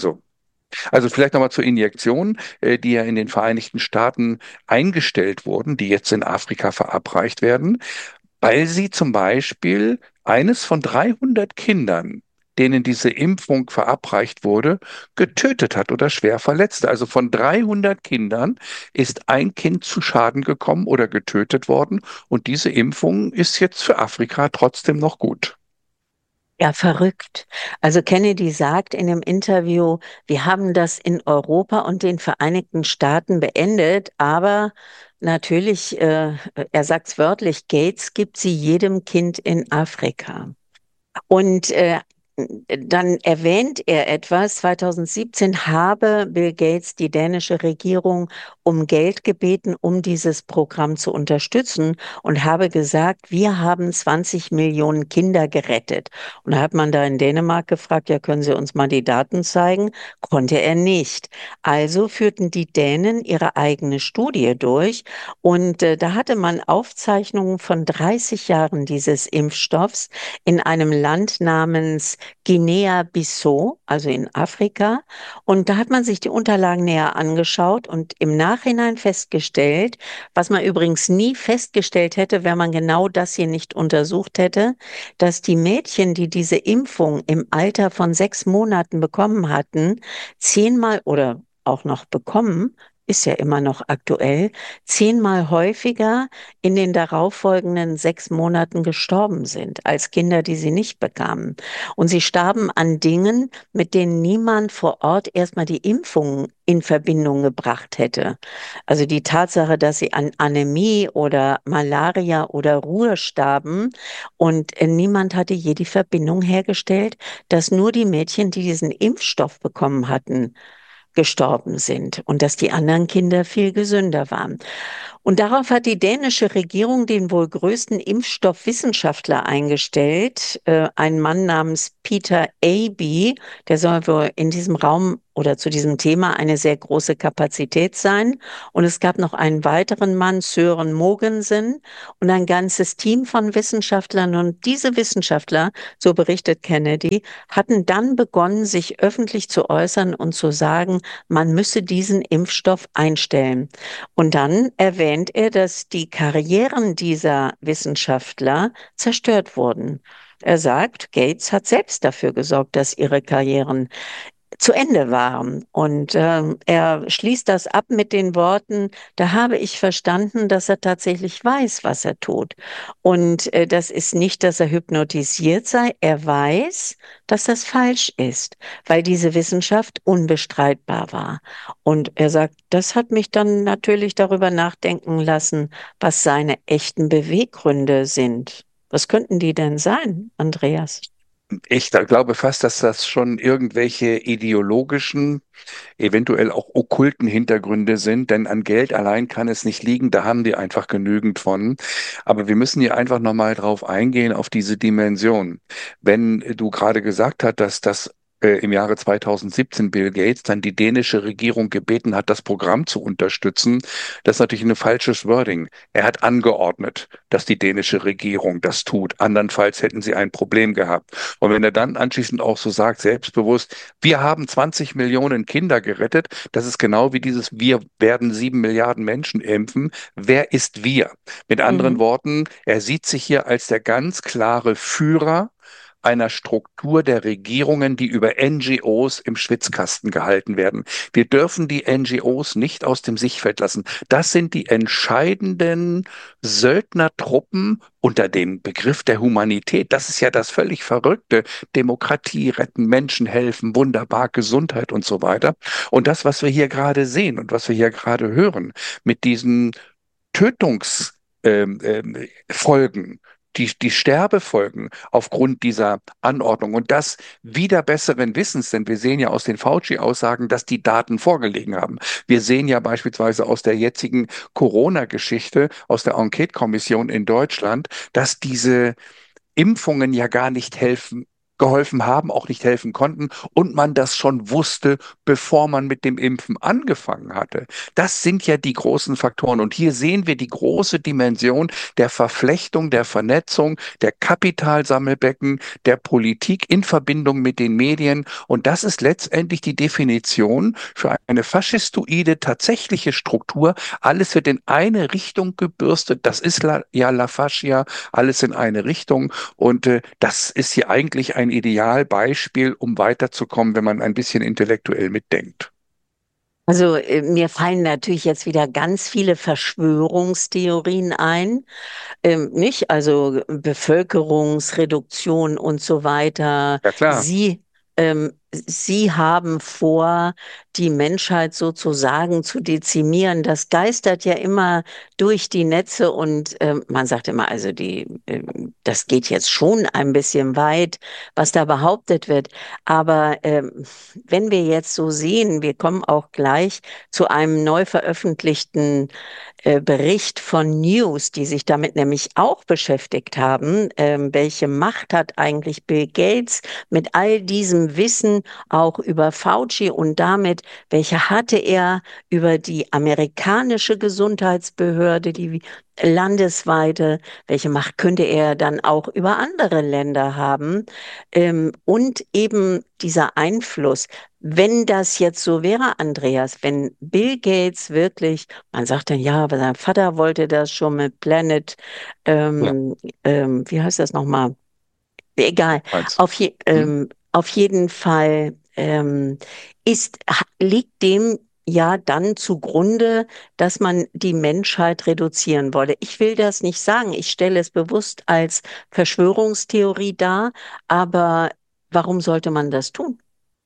Also vielleicht nochmal zur Injektion, die ja in den Vereinigten Staaten eingestellt wurden, die jetzt in Afrika verabreicht werden, weil sie zum Beispiel eines von 300 Kindern, denen diese Impfung verabreicht wurde, getötet hat oder schwer verletzte. Also von 300 Kindern ist ein Kind zu Schaden gekommen oder getötet worden und diese Impfung ist jetzt für Afrika trotzdem noch gut. Ja, verrückt. Also Kennedy sagt in dem Interview, wir haben das in Europa und den Vereinigten Staaten beendet, aber natürlich, er sagt es wörtlich, Gates gibt sie jedem Kind in Afrika. Und dann erwähnt er etwas, 2017 habe Bill Gates die dänische Regierung um Geld gebeten, um dieses Programm zu unterstützen und habe gesagt, wir haben 20 Millionen Kinder gerettet. Und da hat man da in Dänemark gefragt, ja, können Sie uns mal die Daten zeigen? Konnte er nicht. Also führten die Dänen ihre eigene Studie durch und da hatte man Aufzeichnungen von 30 Jahren dieses Impfstoffs in einem Land namens Guinea-Bissau, also in Afrika. Und da hat man sich die Unterlagen näher angeschaut und im Nachhinein festgestellt, was man übrigens nie festgestellt hätte, wenn man genau das hier nicht untersucht hätte, dass die Mädchen, die diese Impfung im Alter von 6 Monaten bekommen hatten, 10-mal oder auch noch bekommen, ist ja immer noch aktuell, 10-mal häufiger in den darauffolgenden 6 Monaten gestorben sind, als Kinder, die sie nicht bekamen. Und sie starben an Dingen, mit denen niemand vor Ort erstmal die Impfung in Verbindung gebracht hätte. Also die Tatsache, dass sie an Anämie oder Malaria oder Ruhr starben und niemand hatte je die Verbindung hergestellt, dass nur die Mädchen, die diesen Impfstoff bekommen hatten, gestorben sind und dass die anderen Kinder viel gesünder waren. Und darauf hat die dänische Regierung den wohl größten Impfstoffwissenschaftler eingestellt, ein Mann namens Peter Aby, der soll wohl in diesem Raum oder zu diesem Thema eine sehr große Kapazität sein. Und es gab noch einen weiteren Mann, Søren Mogensen, und ein ganzes Team von Wissenschaftlern. Und diese Wissenschaftler, so berichtet Kennedy, hatten dann begonnen, sich öffentlich zu äußern und zu sagen, man müsse diesen Impfstoff einstellen. Und dann erwähnt er, dass die Karrieren dieser Wissenschaftler zerstört wurden. Er sagt, Gates hat selbst dafür gesorgt, dass ihre Karrieren zu Ende waren. Und er schließt das ab mit den Worten, da habe ich verstanden, dass er tatsächlich weiß, was er tut. Und das ist nicht, dass er hypnotisiert sei, er weiß, dass das falsch ist, weil diese Wissenschaft unbestreitbar war. Und er sagt, das hat mich dann natürlich darüber nachdenken lassen, was seine echten Beweggründe sind. Was könnten die denn sein, Andreas? Ich glaube fast, dass das schon irgendwelche ideologischen, eventuell auch okkulten Hintergründe sind, denn an Geld allein kann es nicht liegen, da haben die einfach genügend von. Aber wir müssen hier einfach nochmal drauf eingehen, auf diese Dimension. Wenn du gerade gesagt hast, dass das im Jahre 2017 Bill Gates dann die dänische Regierung gebeten hat, das Programm zu unterstützen, das ist natürlich ein falsches Wording. Er hat angeordnet, dass die dänische Regierung das tut. Andernfalls hätten sie ein Problem gehabt. Und wenn er dann anschließend auch so sagt, selbstbewusst, wir haben 20 Millionen Kinder gerettet, das ist genau wie dieses, wir werden 7 Milliarden Menschen impfen. Wer ist wir? Mit anderen Mhm. Worten, er sieht sich hier als der ganz klare Führer einer Struktur der Regierungen, die über NGOs im Schwitzkasten gehalten werden. Wir dürfen die NGOs nicht aus dem Sichtfeld lassen. Das sind die entscheidenden Söldnertruppen unter dem Begriff der Humanität. Das ist ja das völlig Verrückte. Demokratie retten, Menschen helfen, wunderbar, Gesundheit und so weiter. Und das, was wir hier gerade sehen und was wir hier gerade hören, mit diesen Tötungs Folgen, die Sterbefolgen aufgrund dieser Anordnung und das wieder besseren Wissens, denn wir sehen ja aus den Fauci-Aussagen, dass die Daten vorgelegen haben. Wir sehen ja beispielsweise aus der jetzigen Corona-Geschichte, aus der Enquete-Kommission in Deutschland, dass diese Impfungen ja gar nicht geholfen haben, auch nicht helfen konnten und man das schon wusste, bevor man mit dem Impfen angefangen hatte. Das sind ja die großen Faktoren. Und hier sehen wir die große Dimension der Verflechtung, der Vernetzung, der Kapitalsammelbecken, der Politik in Verbindung mit den Medien. Und das ist letztendlich die Definition für eine faschistoide tatsächliche Struktur. Alles wird in eine Richtung gebürstet. Das ist ja La Fascia, alles in eine Richtung. Und das ist hier eigentlich ein Idealbeispiel, um weiterzukommen, wenn man ein bisschen intellektuell mitdenkt. Also mir fallen natürlich jetzt wieder ganz viele Verschwörungstheorien ein, nicht? Also Bevölkerungsreduktion und so weiter. Ja klar. Sie haben vor, die Menschheit sozusagen zu dezimieren. Das geistert ja immer durch die Netze und man sagt immer, also das geht jetzt schon ein bisschen weit, was da behauptet wird. Aber wenn wir jetzt so sehen, wir kommen auch gleich zu einem neu veröffentlichten Bericht von News, die sich damit nämlich auch beschäftigt haben. Welche Macht hat eigentlich Bill Gates mit all diesem Wissen auch über Fauci und damit, welche hatte er über die amerikanische Gesundheitsbehörde, die landesweite, welche Macht könnte er dann auch über andere Länder haben? Und eben dieser Einfluss. Wenn das jetzt so wäre, Andreas, wenn Bill Gates wirklich, man sagt dann, ja, aber sein Vater wollte das schon mit Planet, Ja, wie heißt das nochmal? Egal, eins. Hm? auf jeden Fall liegt dem ja dann zugrunde, dass man die Menschheit reduzieren wolle. Ich will das nicht sagen. Ich stelle es bewusst als Verschwörungstheorie dar, aber warum sollte man das tun?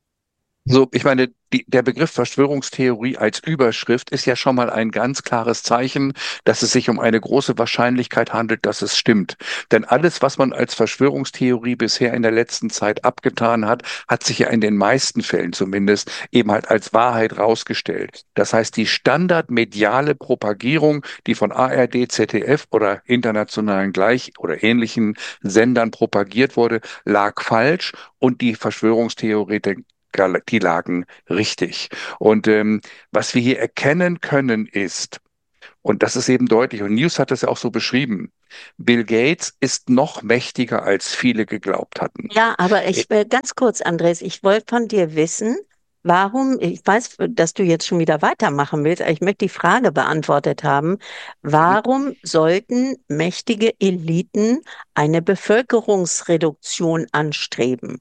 So, ich meine, der Begriff Verschwörungstheorie als Überschrift ist ja schon mal ein ganz klares Zeichen, dass es sich um eine große Wahrscheinlichkeit handelt, dass es stimmt. Denn alles, was man als Verschwörungstheorie bisher in der letzten Zeit abgetan hat, hat sich ja in den meisten Fällen zumindest eben halt als Wahrheit rausgestellt. Das heißt, die standardmediale Propagierung, die von ARD, ZDF oder internationalen gleich oder ähnlichen Sendern propagiert wurde, lag falsch und die Verschwörungstheoretiker die lagen richtig. Und was wir hier erkennen können ist, und das ist eben deutlich, und News hat es ja auch so beschrieben, Bill Gates ist noch mächtiger, als viele geglaubt hatten. Ja, aber ich ganz kurz, Andres, ich wollte von dir wissen, warum, ich weiß, dass du jetzt schon wieder weitermachen willst, aber ich möchte die Frage beantwortet haben, warum sollten mächtige Eliten eine Bevölkerungsreduktion anstreben?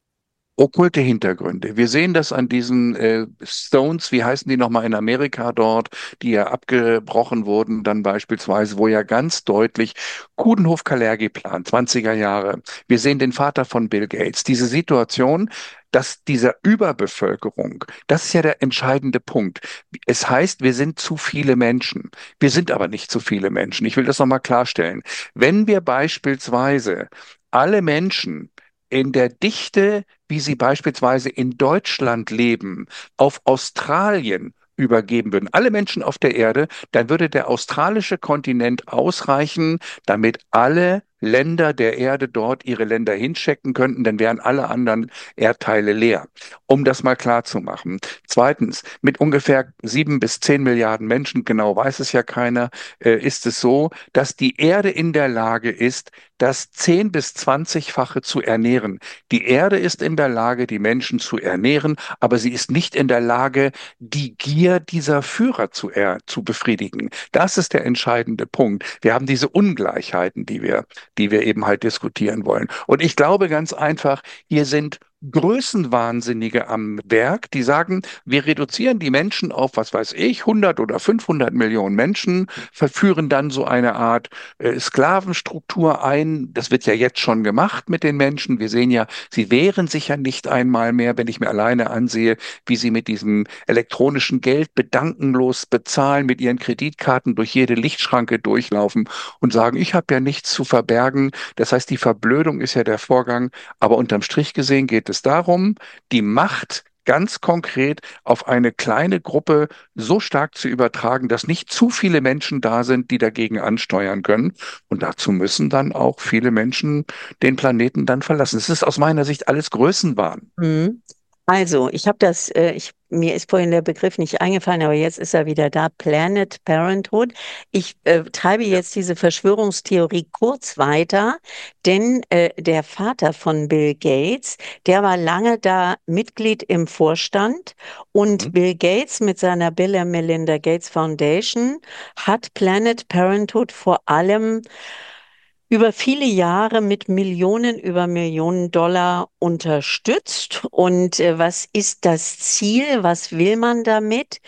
Okkulte Hintergründe. Wir sehen das an diesen Stones, wie heißen die nochmal in Amerika dort, die ja abgebrochen wurden, dann beispielsweise, wo ja ganz deutlich Coudenhove-Kalergi-Plan, 20er Jahre. Wir sehen den Vater von Bill Gates. Diese Situation, dass dieser Überbevölkerung, das ist ja der entscheidende Punkt. Es heißt, wir sind zu viele Menschen. Wir sind aber nicht zu viele Menschen. Ich will das nochmal klarstellen. Wenn wir beispielsweise alle Menschen in der Dichte, wie sie beispielsweise in Deutschland leben, auf Australien übergeben würden, alle Menschen auf der Erde, dann würde der australische Kontinent ausreichen, damit alle Länder der Erde dort ihre Länder hinchecken könnten, dann wären alle anderen Erdteile leer. Um das mal klar zu machen. Zweitens, mit ungefähr 7 bis 10 Milliarden Menschen, genau weiß es ja keiner, ist es so, dass die Erde in der Lage ist, das 10- bis 20-fache zu ernähren. Die Erde ist in der Lage, die Menschen zu ernähren, aber sie ist nicht in der Lage, die Gier dieser Führer zu befriedigen. Das ist der entscheidende Punkt. Wir haben diese Ungleichheiten, die wir eben halt diskutieren wollen. Und ich glaube ganz einfach, hier sind Größenwahnsinnige am Werk, die sagen, wir reduzieren die Menschen auf, was weiß ich, 100 oder 500 Millionen Menschen, verführen dann so eine Art Sklavenstruktur ein. Das wird ja jetzt schon gemacht mit den Menschen. Wir sehen ja, sie wehren sich ja nicht einmal mehr, wenn ich mir alleine ansehe, wie sie mit diesem elektronischen Geld bedankenlos bezahlen, mit ihren Kreditkarten durch jede Lichtschranke durchlaufen und sagen, ich habe ja nichts zu verbergen. Das heißt, die Verblödung ist ja der Vorgang, aber unterm Strich gesehen geht es darum, die Macht ganz konkret auf eine kleine Gruppe so stark zu übertragen, dass nicht zu viele Menschen da sind, die dagegen ansteuern können. Und dazu müssen dann auch viele Menschen den Planeten dann verlassen. Es ist aus meiner Sicht alles Größenwahn. Mhm. Also, ich habe mir ist vorhin der Begriff nicht eingefallen, aber jetzt ist er wieder da, Planet Parenthood. Ich treibe Ja. jetzt diese Verschwörungstheorie kurz weiter, denn der Vater von Bill Gates, der war lange da Mitglied im Vorstand und Mhm. Bill Gates mit seiner Bill and Melinda Gates Foundation hat Planet Parenthood vor allem über viele Jahre mit Millionen über Millionen Dollar unterstützt. Und was ist das Ziel? Was will man damit?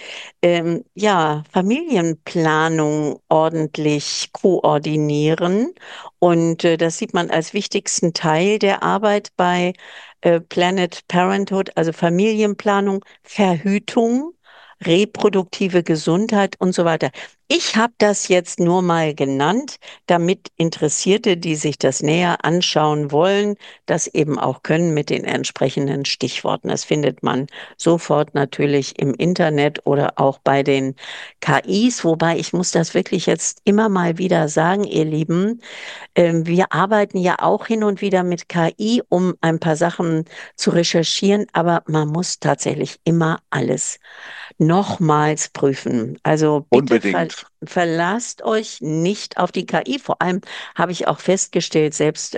Ja, Familienplanung ordentlich koordinieren. Und das sieht man als wichtigsten Teil der Arbeit bei Planet Parenthood, also Familienplanung, Verhütung, reproduktive Gesundheit und so weiter. Ich habe das jetzt nur mal genannt, damit Interessierte, die sich das näher anschauen wollen, das eben auch können mit den entsprechenden Stichworten. Das findet man sofort natürlich im Internet oder auch bei den KIs, wobei ich muss das wirklich jetzt immer mal wieder sagen, ihr Lieben, wir arbeiten ja auch hin und wieder mit KI, um ein paar Sachen zu recherchieren, aber man muss tatsächlich immer alles nochmals prüfen. Also bitte Unbedingt. verlasst euch nicht auf die KI. Vor allem habe ich auch festgestellt, selbst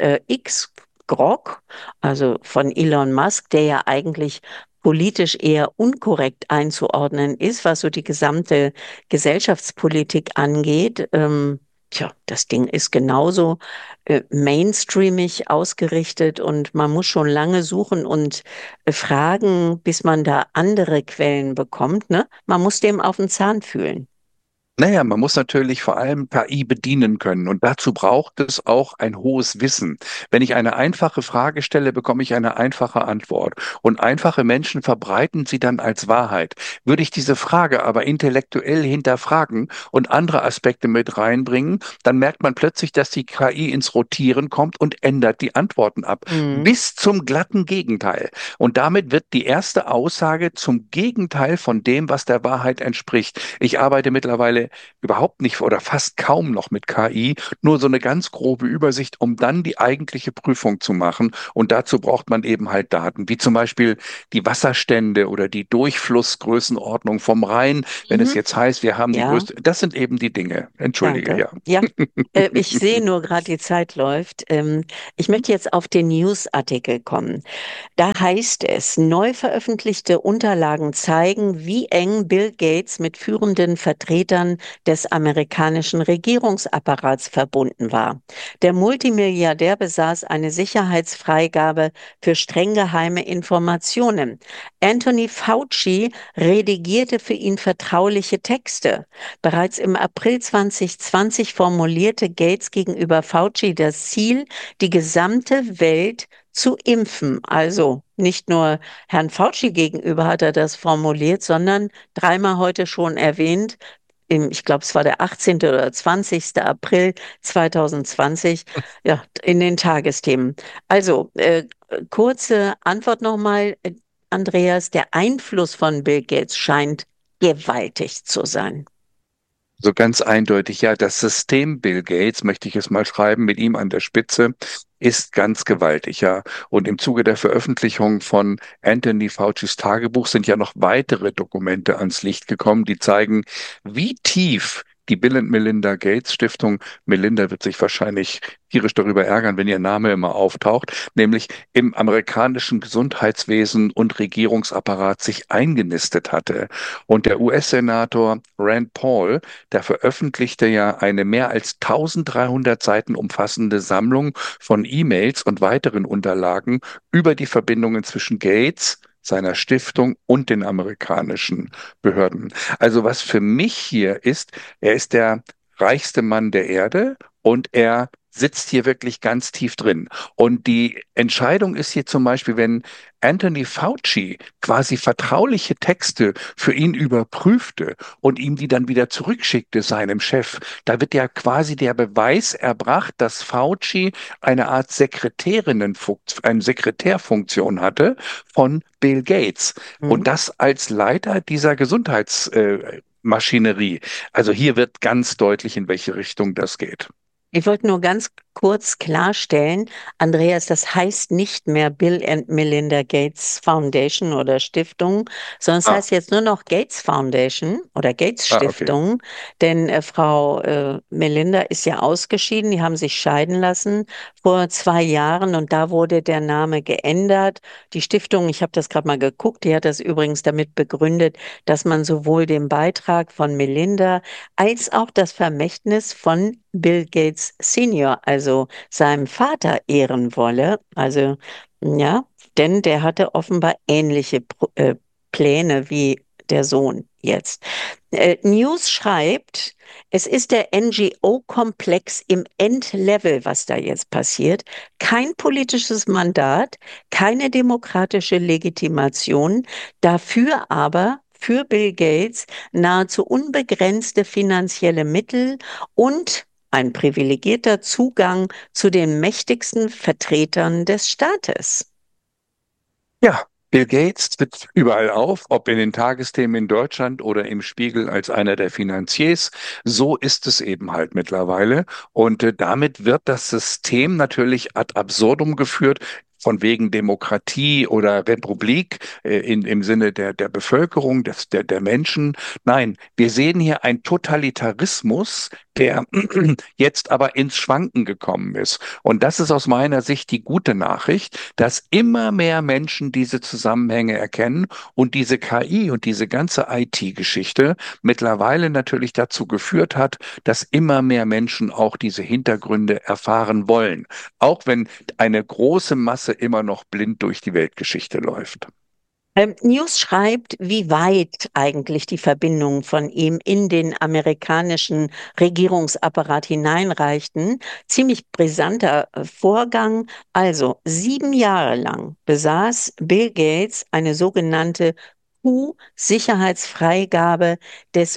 Grok, also von Elon Musk, der ja eigentlich politisch eher unkorrekt einzuordnen ist, was so die gesamte Gesellschaftspolitik angeht. tja, das Ding ist genauso mainstreamig ausgerichtet und man muss schon lange suchen und fragen, bis man da andere Quellen bekommt, ne? Man muss dem auf den Zahn fühlen. Naja, man muss natürlich vor allem KI bedienen können und dazu braucht es auch ein hohes Wissen. Wenn ich eine einfache Frage stelle, bekomme ich eine einfache Antwort und einfache Menschen verbreiten sie dann als Wahrheit. Würde ich diese Frage aber intellektuell hinterfragen und andere Aspekte mit reinbringen, dann merkt man plötzlich, dass die KI ins Rotieren kommt und ändert die Antworten ab. Mhm. Bis zum glatten Gegenteil. Und damit wird die erste Aussage zum Gegenteil von dem, was der Wahrheit entspricht. Ich arbeite mittlerweile überhaupt nicht oder fast kaum noch mit KI, nur so eine ganz grobe Übersicht, um dann die eigentliche Prüfung zu machen. Und dazu braucht man eben halt Daten, wie zum Beispiel die Wasserstände oder die Durchflussgrößenordnung vom Rhein. Wenn es Mhm. jetzt heißt, wir haben die Ja, größte, das sind eben die Dinge. Entschuldige, danke. ja. Ja, ich sehe nur gerade, die Zeit läuft. Ich möchte jetzt auf den Newsartikel kommen. Da heißt es, neu veröffentlichte Unterlagen zeigen, wie eng Bill Gates mit führenden Vertretern des amerikanischen Regierungsapparats verbunden war. Der Multimilliardär besaß eine Sicherheitsfreigabe für streng geheime Informationen. Anthony Fauci redigierte für ihn vertrauliche Texte. Bereits im April 2020 formulierte Gates gegenüber Fauci das Ziel, die gesamte Welt zu impfen. Also nicht nur Herrn Fauci gegenüber hat er das formuliert, sondern dreimal heute schon erwähnt, ich glaube, es war der 18. oder 20. April 2020, ja, in den Tagesthemen. Also, kurze Antwort nochmal, Andreas, der Einfluss von Bill Gates scheint gewaltig zu sein. So ganz eindeutig, ja, das System Bill Gates, möchte ich es mal schreiben, mit ihm an der Spitze, ist ganz gewaltig, ja. Und im Zuge der Veröffentlichung von Anthony Faucis Tagebuch sind ja noch weitere Dokumente ans Licht gekommen, die zeigen, wie tief die Bill und Melinda Gates Stiftung, Melinda wird sich wahrscheinlich tierisch darüber ärgern, wenn ihr Name immer auftaucht, nämlich im amerikanischen Gesundheitswesen und Regierungsapparat sich eingenistet hatte. Und der US-Senator Rand Paul, der veröffentlichte ja eine mehr als 1300 Seiten umfassende Sammlung von E-Mails und weiteren Unterlagen über die Verbindungen zwischen Gates, seiner Stiftung und den amerikanischen Behörden. Also was für mich hier ist, er ist der reichste Mann der Erde und er sitzt hier wirklich ganz tief drin. Und die Entscheidung ist hier zum Beispiel, wenn Anthony Fauci quasi vertrauliche Texte für ihn überprüfte und ihm die dann wieder zurückschickte, seinem Chef, da wird ja quasi der Beweis erbracht, dass Fauci eine Art eine Sekretärfunktion hatte von Bill Gates. Hm? Und das als Leiter dieser Gesundheitsmaschinerie. Also hier wird ganz deutlich, in welche Richtung das geht. Ich wollte nur ganz kurz klarstellen, Andreas, das heißt nicht mehr Bill and Melinda Gates Foundation oder Stiftung, sondern es Ah, heißt jetzt nur noch Gates Foundation oder Gates okay. Stiftung, denn Frau Melinda ist ja ausgeschieden, die haben sich scheiden lassen vor 2 Jahren und da wurde der Name geändert. Die Stiftung, ich habe das gerade mal geguckt, die hat das übrigens damit begründet, dass man sowohl den Beitrag von Melinda als auch das Vermächtnis von Bill Gates Senior, also seinem Vater, ehren wolle. Also ja, denn der hatte offenbar ähnliche Pläne wie der Sohn jetzt. News schreibt, es ist der NGO-Komplex im Endlevel, was da jetzt passiert. Kein politisches Mandat, keine demokratische Legitimation, dafür aber für Bill Gates nahezu unbegrenzte finanzielle Mittel und ein privilegierter Zugang zu den mächtigsten Vertretern des Staates. Ja, Bill Gates tritt überall auf, ob in den Tagesthemen in Deutschland oder im Spiegel als einer der Finanziers. So ist es eben halt mittlerweile. Und damit wird das System natürlich ad absurdum geführt. von wegen Demokratie oder Republik im Sinne der Bevölkerung, der Menschen. Nein, wir sehen hier einen Totalitarismus, der jetzt aber ins Schwanken gekommen ist. Und das ist aus meiner Sicht die gute Nachricht, dass immer mehr Menschen diese Zusammenhänge erkennen und diese KI und diese ganze IT-Geschichte mittlerweile natürlich dazu geführt hat, dass immer mehr Menschen auch diese Hintergründe erfahren wollen, auch wenn eine große Masse immer noch blind durch die Weltgeschichte läuft. News schreibt, wie weit eigentlich die Verbindungen von ihm in den amerikanischen Regierungsapparat hineinreichten. Ziemlich brisanter Vorgang. Also 7 Jahre lang besaß Bill Gates eine sogenannte Q-Sicherheitsfreigabe des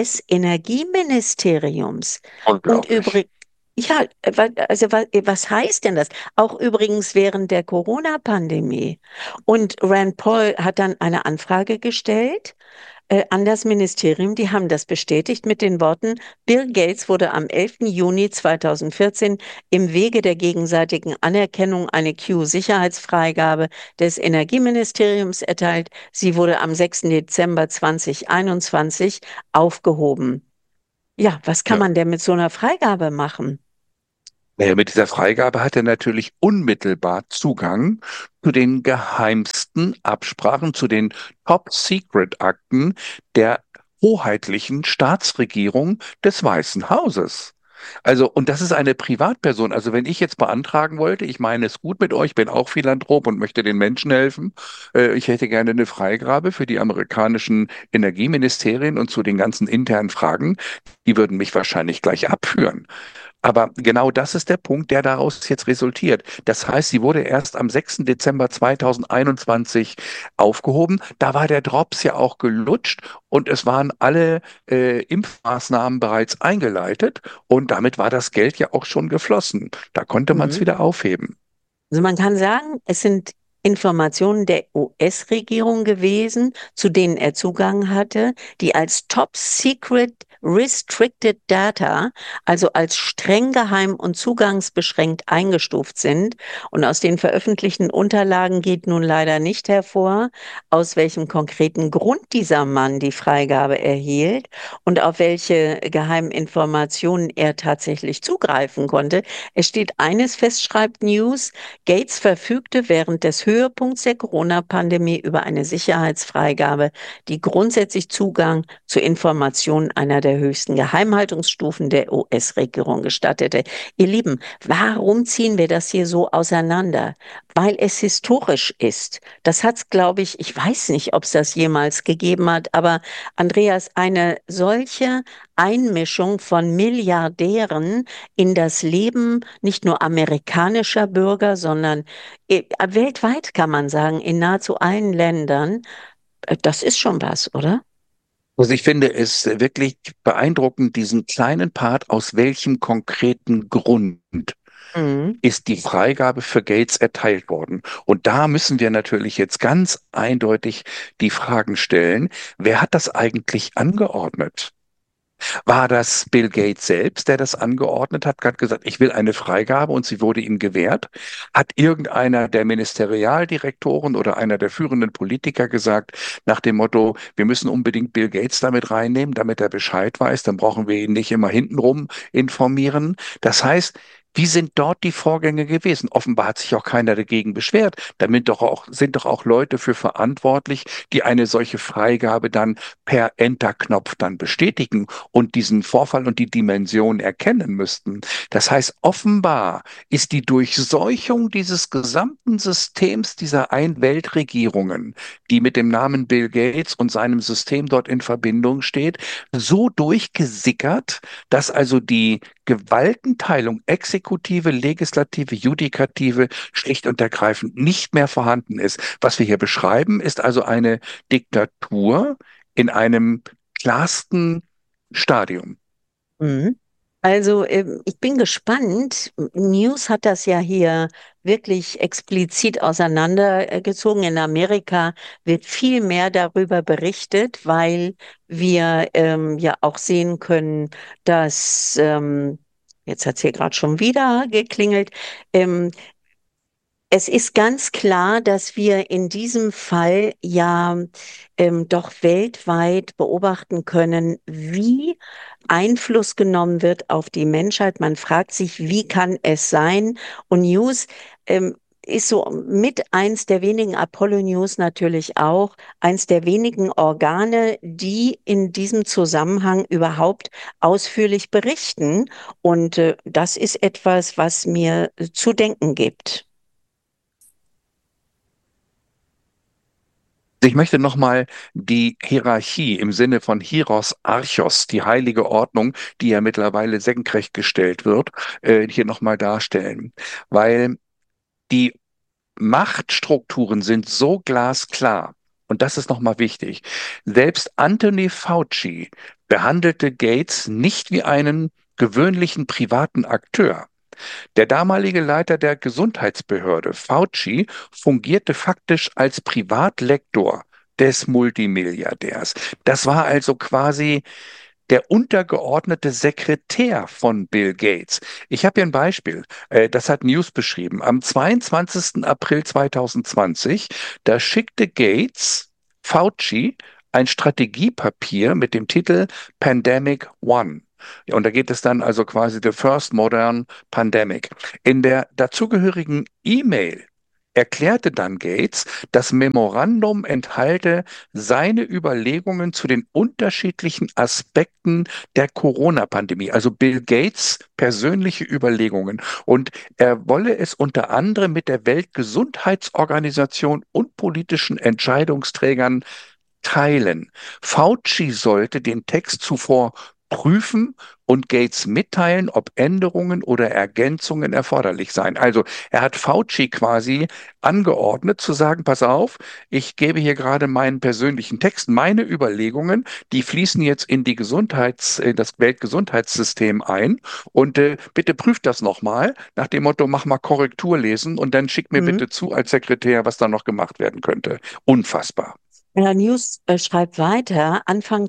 US-Energieministeriums. Und Unglaublich. ja, also was heißt denn das? Auch übrigens während der Corona-Pandemie. Und Rand Paul hat dann eine Anfrage gestellt an das Ministerium. Die haben das bestätigt mit den Worten: Bill Gates wurde am 11. Juni 2014 im Wege der gegenseitigen Anerkennung eine Q-Sicherheitsfreigabe des Energieministeriums erteilt. Sie wurde am 6. Dezember 2021 aufgehoben. Ja, was kann Ja. man denn mit so einer Freigabe machen? Naja, mit dieser Freigabe hat er natürlich unmittelbar Zugang zu den geheimsten Absprachen, zu den Top-Secret-Akten der hoheitlichen Staatsregierung des Weißen Hauses. Also, und das ist eine Privatperson. Also, wenn ich jetzt beantragen wollte, ich meine es gut mit euch, bin auch Philanthrop und möchte den Menschen helfen. Ich hätte gerne eine Freigabe für die amerikanischen Energieministerien und zu den ganzen internen Fragen. Die würden mich wahrscheinlich gleich abführen. Aber genau das ist der Punkt, der daraus jetzt resultiert. Das heißt, sie wurde erst am 6. Dezember 2021 aufgehoben. Da war der Drops ja auch gelutscht und es waren alle Impfmaßnahmen bereits eingeleitet und damit war das Geld ja auch schon geflossen. Da konnte man es Mhm. wieder aufheben. Also man kann sagen, es sind Informationen der US-Regierung gewesen, zu denen er Zugang hatte, die als Top Secret Restricted Data, also als streng geheim und zugangsbeschränkt eingestuft sind. Und aus den veröffentlichten Unterlagen geht nun leider nicht hervor, aus welchem konkreten Grund dieser Mann die Freigabe erhielt und auf welche geheimen Informationen er tatsächlich zugreifen konnte. Es steht eines fest, schreibt News: Gates verfügte während des Höhepunkts der Corona-Pandemie über eine Sicherheitsfreigabe, die grundsätzlich Zugang zu Informationen einer der höchsten Geheimhaltungsstufen der US-Regierung gestattete. Ihr Lieben, warum ziehen wir das hier so auseinander? Weil es historisch ist. Das hat es, glaube ich weiß nicht, ob es das jemals gegeben hat, aber Andreas, eine solche Einmischung von Milliardären in das Leben nicht nur amerikanischer Bürger, sondern weltweit, kann man sagen, in nahezu allen Ländern. Das ist schon was, oder? Also ich finde es wirklich beeindruckend, diesen kleinen Part, aus welchem konkreten Grund Mhm. ist die Freigabe für Gates erteilt worden. Und da müssen wir natürlich jetzt ganz eindeutig die Fragen stellen, wer hat das eigentlich angeordnet? War das Bill Gates selbst, der das angeordnet hat gesagt, ich will eine Freigabe und sie wurde ihm gewährt? Hat irgendeiner der Ministerialdirektoren oder einer der führenden Politiker gesagt, nach dem Motto, wir müssen unbedingt Bill Gates damit reinnehmen, damit er Bescheid weiß, dann brauchen wir ihn nicht immer hintenrum informieren? Das heißt, wie sind dort die Vorgänge gewesen? Offenbar hat sich auch keiner dagegen beschwert. Sind doch auch Leute für verantwortlich, die eine solche Freigabe dann per Enter-Knopf dann bestätigen und diesen Vorfall und die Dimension erkennen müssten. Das heißt, offenbar ist die Durchseuchung dieses gesamten Systems dieser Ein-Weltregierungen, die mit dem Namen Bill Gates und seinem System dort in Verbindung steht, so durchgesickert, dass also die Gewaltenteilung, Exekutive, Legislative, Judikative, schlicht und ergreifend nicht mehr vorhanden ist. Was wir hier beschreiben, ist also eine Diktatur in einem klarsten Stadium. Mhm. Also, ich bin gespannt. News hat das ja hier wirklich explizit auseinandergezogen. In Amerika wird viel mehr darüber berichtet, weil wir ja auch sehen können, dass, jetzt hat es hier gerade schon wieder geklingelt, ähm, Es ist ganz klar, dass wir in diesem Fall ja doch weltweit beobachten können, wie Einfluss genommen wird auf die Menschheit. Man fragt sich, wie kann es sein? Und News ist so mit eins der wenigen, Apollo News natürlich auch, eins der wenigen Organe, die in diesem Zusammenhang überhaupt ausführlich berichten. Und das ist etwas, was mir zu denken gibt. Ich möchte nochmal die Hierarchie im Sinne von Hieros Archos, die heilige Ordnung, die ja mittlerweile senkrecht gestellt wird, hier nochmal darstellen. Weil die Machtstrukturen sind so glasklar. Und das ist nochmal wichtig. Selbst Anthony Fauci behandelte Gates nicht wie einen gewöhnlichen privaten Akteur. Der damalige Leiter der Gesundheitsbehörde, Fauci, fungierte faktisch als Privatlektor des Multimilliardärs. Das war also quasi der untergeordnete Sekretär von Bill Gates. Ich habe hier ein Beispiel, das hat News beschrieben. Am 22. April 2020, da schickte Gates Fauci ein Strategiepapier mit dem Titel Pandemic One. Ja, und da geht es dann also quasi The First Modern Pandemic. In der dazugehörigen E-Mail erklärte dann Gates, das Memorandum enthalte seine Überlegungen zu den unterschiedlichen Aspekten der Corona-Pandemie, also Bill Gates persönliche Überlegungen. Und er wolle es unter anderem mit der Weltgesundheitsorganisation und politischen Entscheidungsträgern teilen. Fauci sollte den Text zuvor prüfen und Gates mitteilen, ob Änderungen oder Ergänzungen erforderlich seien. Also er hat Fauci quasi angeordnet zu sagen, pass auf, ich gebe hier gerade meinen persönlichen Text, meine Überlegungen, die fließen jetzt in die das Weltgesundheitssystem ein und bitte prüft das nochmal nach dem Motto, mach mal Korrektur lesen und dann schickt mir Mhm. bitte zu als Sekretär, was da noch gemacht werden könnte. Unfassbar. News schreibt weiter, Anfang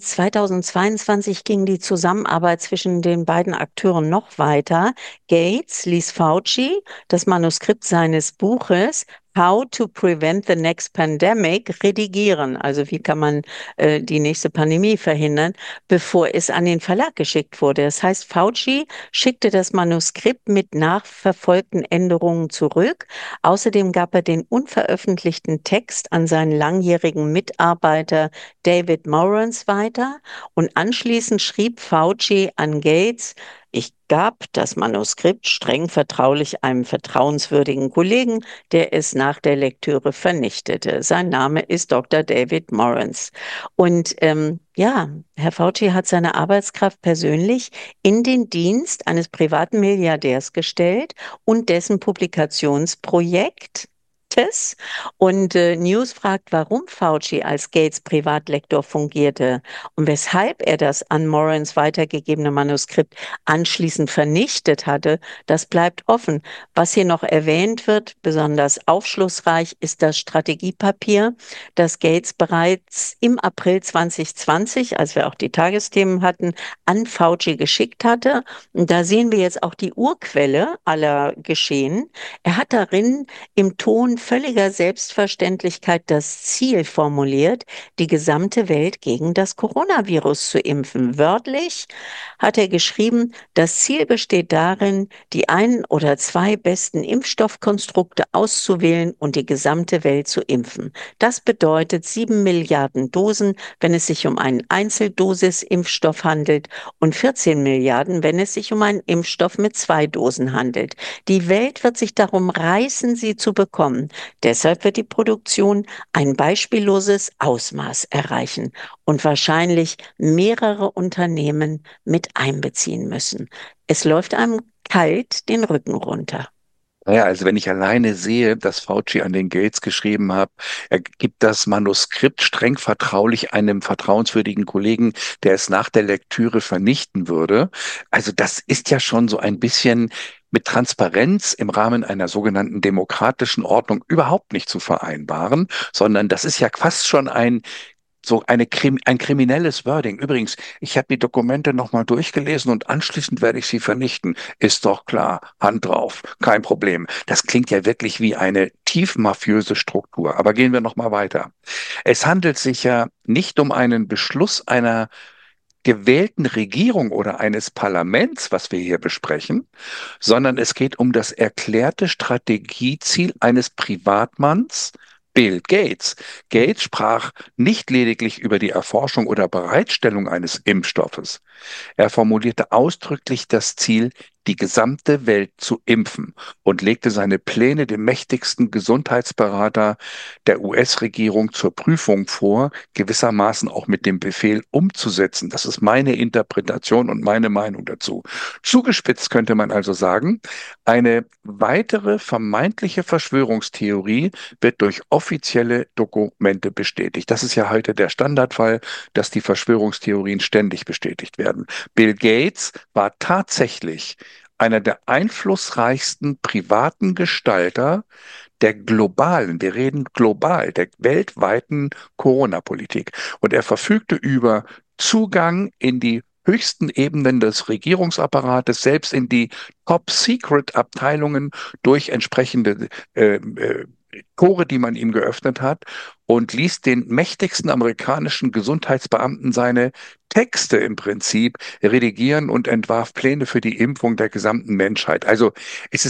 2022 ging die Zusammenarbeit zwischen den beiden Akteuren noch weiter. Gates ließ Fauci das Manuskript seines Buches How to Prevent the Next Pandemic redigieren. Also wie kann man die nächste Pandemie verhindern, bevor es an den Verlag geschickt wurde. Das heißt, Fauci schickte das Manuskript mit nachverfolgten Änderungen zurück. Außerdem gab er den unveröffentlichten Text an seinen langjährigen Mitarbeiter David Morans weiter und anschließend schrieb Fauci an Gates, ich gab das Manuskript streng vertraulich einem vertrauenswürdigen Kollegen, der es nach der Lektüre vernichtete. Sein Name ist Dr. David Morans. Und ja, Herr Fauci hat seine Arbeitskraft persönlich in den Dienst eines privaten Milliardärs gestellt und dessen Publikationsprojekt. Und News fragt, warum Fauci als Gates Privatlektor fungierte und weshalb er das an Morans weitergegebene Manuskript anschließend vernichtet hatte. Das bleibt offen. Was hier noch erwähnt wird, besonders aufschlussreich, ist das Strategiepapier, das Gates bereits im April 2020, als wir auch die Tagesthemen hatten, an Fauci geschickt hatte. Und da sehen wir jetzt auch die Urquelle aller Geschehen. Er hat darin im Ton völliger Selbstverständlichkeit das Ziel formuliert, die gesamte Welt gegen das Coronavirus zu impfen. Wörtlich hat er geschrieben, das Ziel besteht darin, die ein oder zwei besten Impfstoffkonstrukte auszuwählen und die gesamte Welt zu impfen. Das bedeutet 7 Milliarden Dosen, wenn es sich um einen Einzeldosis-Impfstoff handelt und 14 Milliarden, wenn es sich um einen Impfstoff mit 2 Dosen handelt. Die Welt wird sich darum reißen, sie zu bekommen. Deshalb wird die Produktion ein beispielloses Ausmaß erreichen und wahrscheinlich mehrere Unternehmen mit einbeziehen müssen. Es läuft einem kalt den Rücken runter. Naja, also wenn ich alleine sehe, dass Fauci an den Gates geschrieben hat, er gibt das Manuskript streng vertraulich einem vertrauenswürdigen Kollegen, der es nach der Lektüre vernichten würde. Also das ist ja schon so ein bisschen mit Transparenz im Rahmen einer sogenannten demokratischen Ordnung überhaupt nicht zu vereinbaren, sondern das ist ja fast schon ein so ein kriminelles Wording. Übrigens, ich habe die Dokumente nochmal durchgelesen und anschließend werde ich sie vernichten. Ist doch klar, Hand drauf, kein Problem. Das klingt ja wirklich wie eine tief mafiöse Struktur. Aber gehen wir nochmal weiter. Es handelt sich ja nicht um einen Beschluss einer gewählten Regierung oder eines Parlaments, was wir hier besprechen, sondern es geht um das erklärte Strategieziel eines Privatmanns, Bill Gates. Gates sprach nicht lediglich über die Erforschung oder Bereitstellung eines Impfstoffes. Er formulierte ausdrücklich das Ziel, die gesamte Welt zu impfen und legte seine Pläne dem mächtigsten Gesundheitsberater der US-Regierung zur Prüfung vor, gewissermaßen auch mit dem Befehl umzusetzen. Das ist meine Interpretation und meine Meinung dazu. Zugespitzt könnte man also sagen, eine weitere vermeintliche Verschwörungstheorie wird durch offizielle Dokumente bestätigt. Das ist ja heute der Standardfall, dass die Verschwörungstheorien ständig bestätigt werden. Bill Gates war tatsächlich einer der einflussreichsten privaten Gestalter der globalen, wir reden global, der weltweiten Corona-Politik. Und er verfügte über Zugang in die höchsten Ebenen des Regierungsapparates, selbst in die Top-Secret-Abteilungen durch entsprechende Tore, die man ihm geöffnet hat, und ließ den mächtigsten amerikanischen Gesundheitsbeamten seine Texte im Prinzip redigieren und entwarf Pläne für die Impfung der gesamten Menschheit. Also es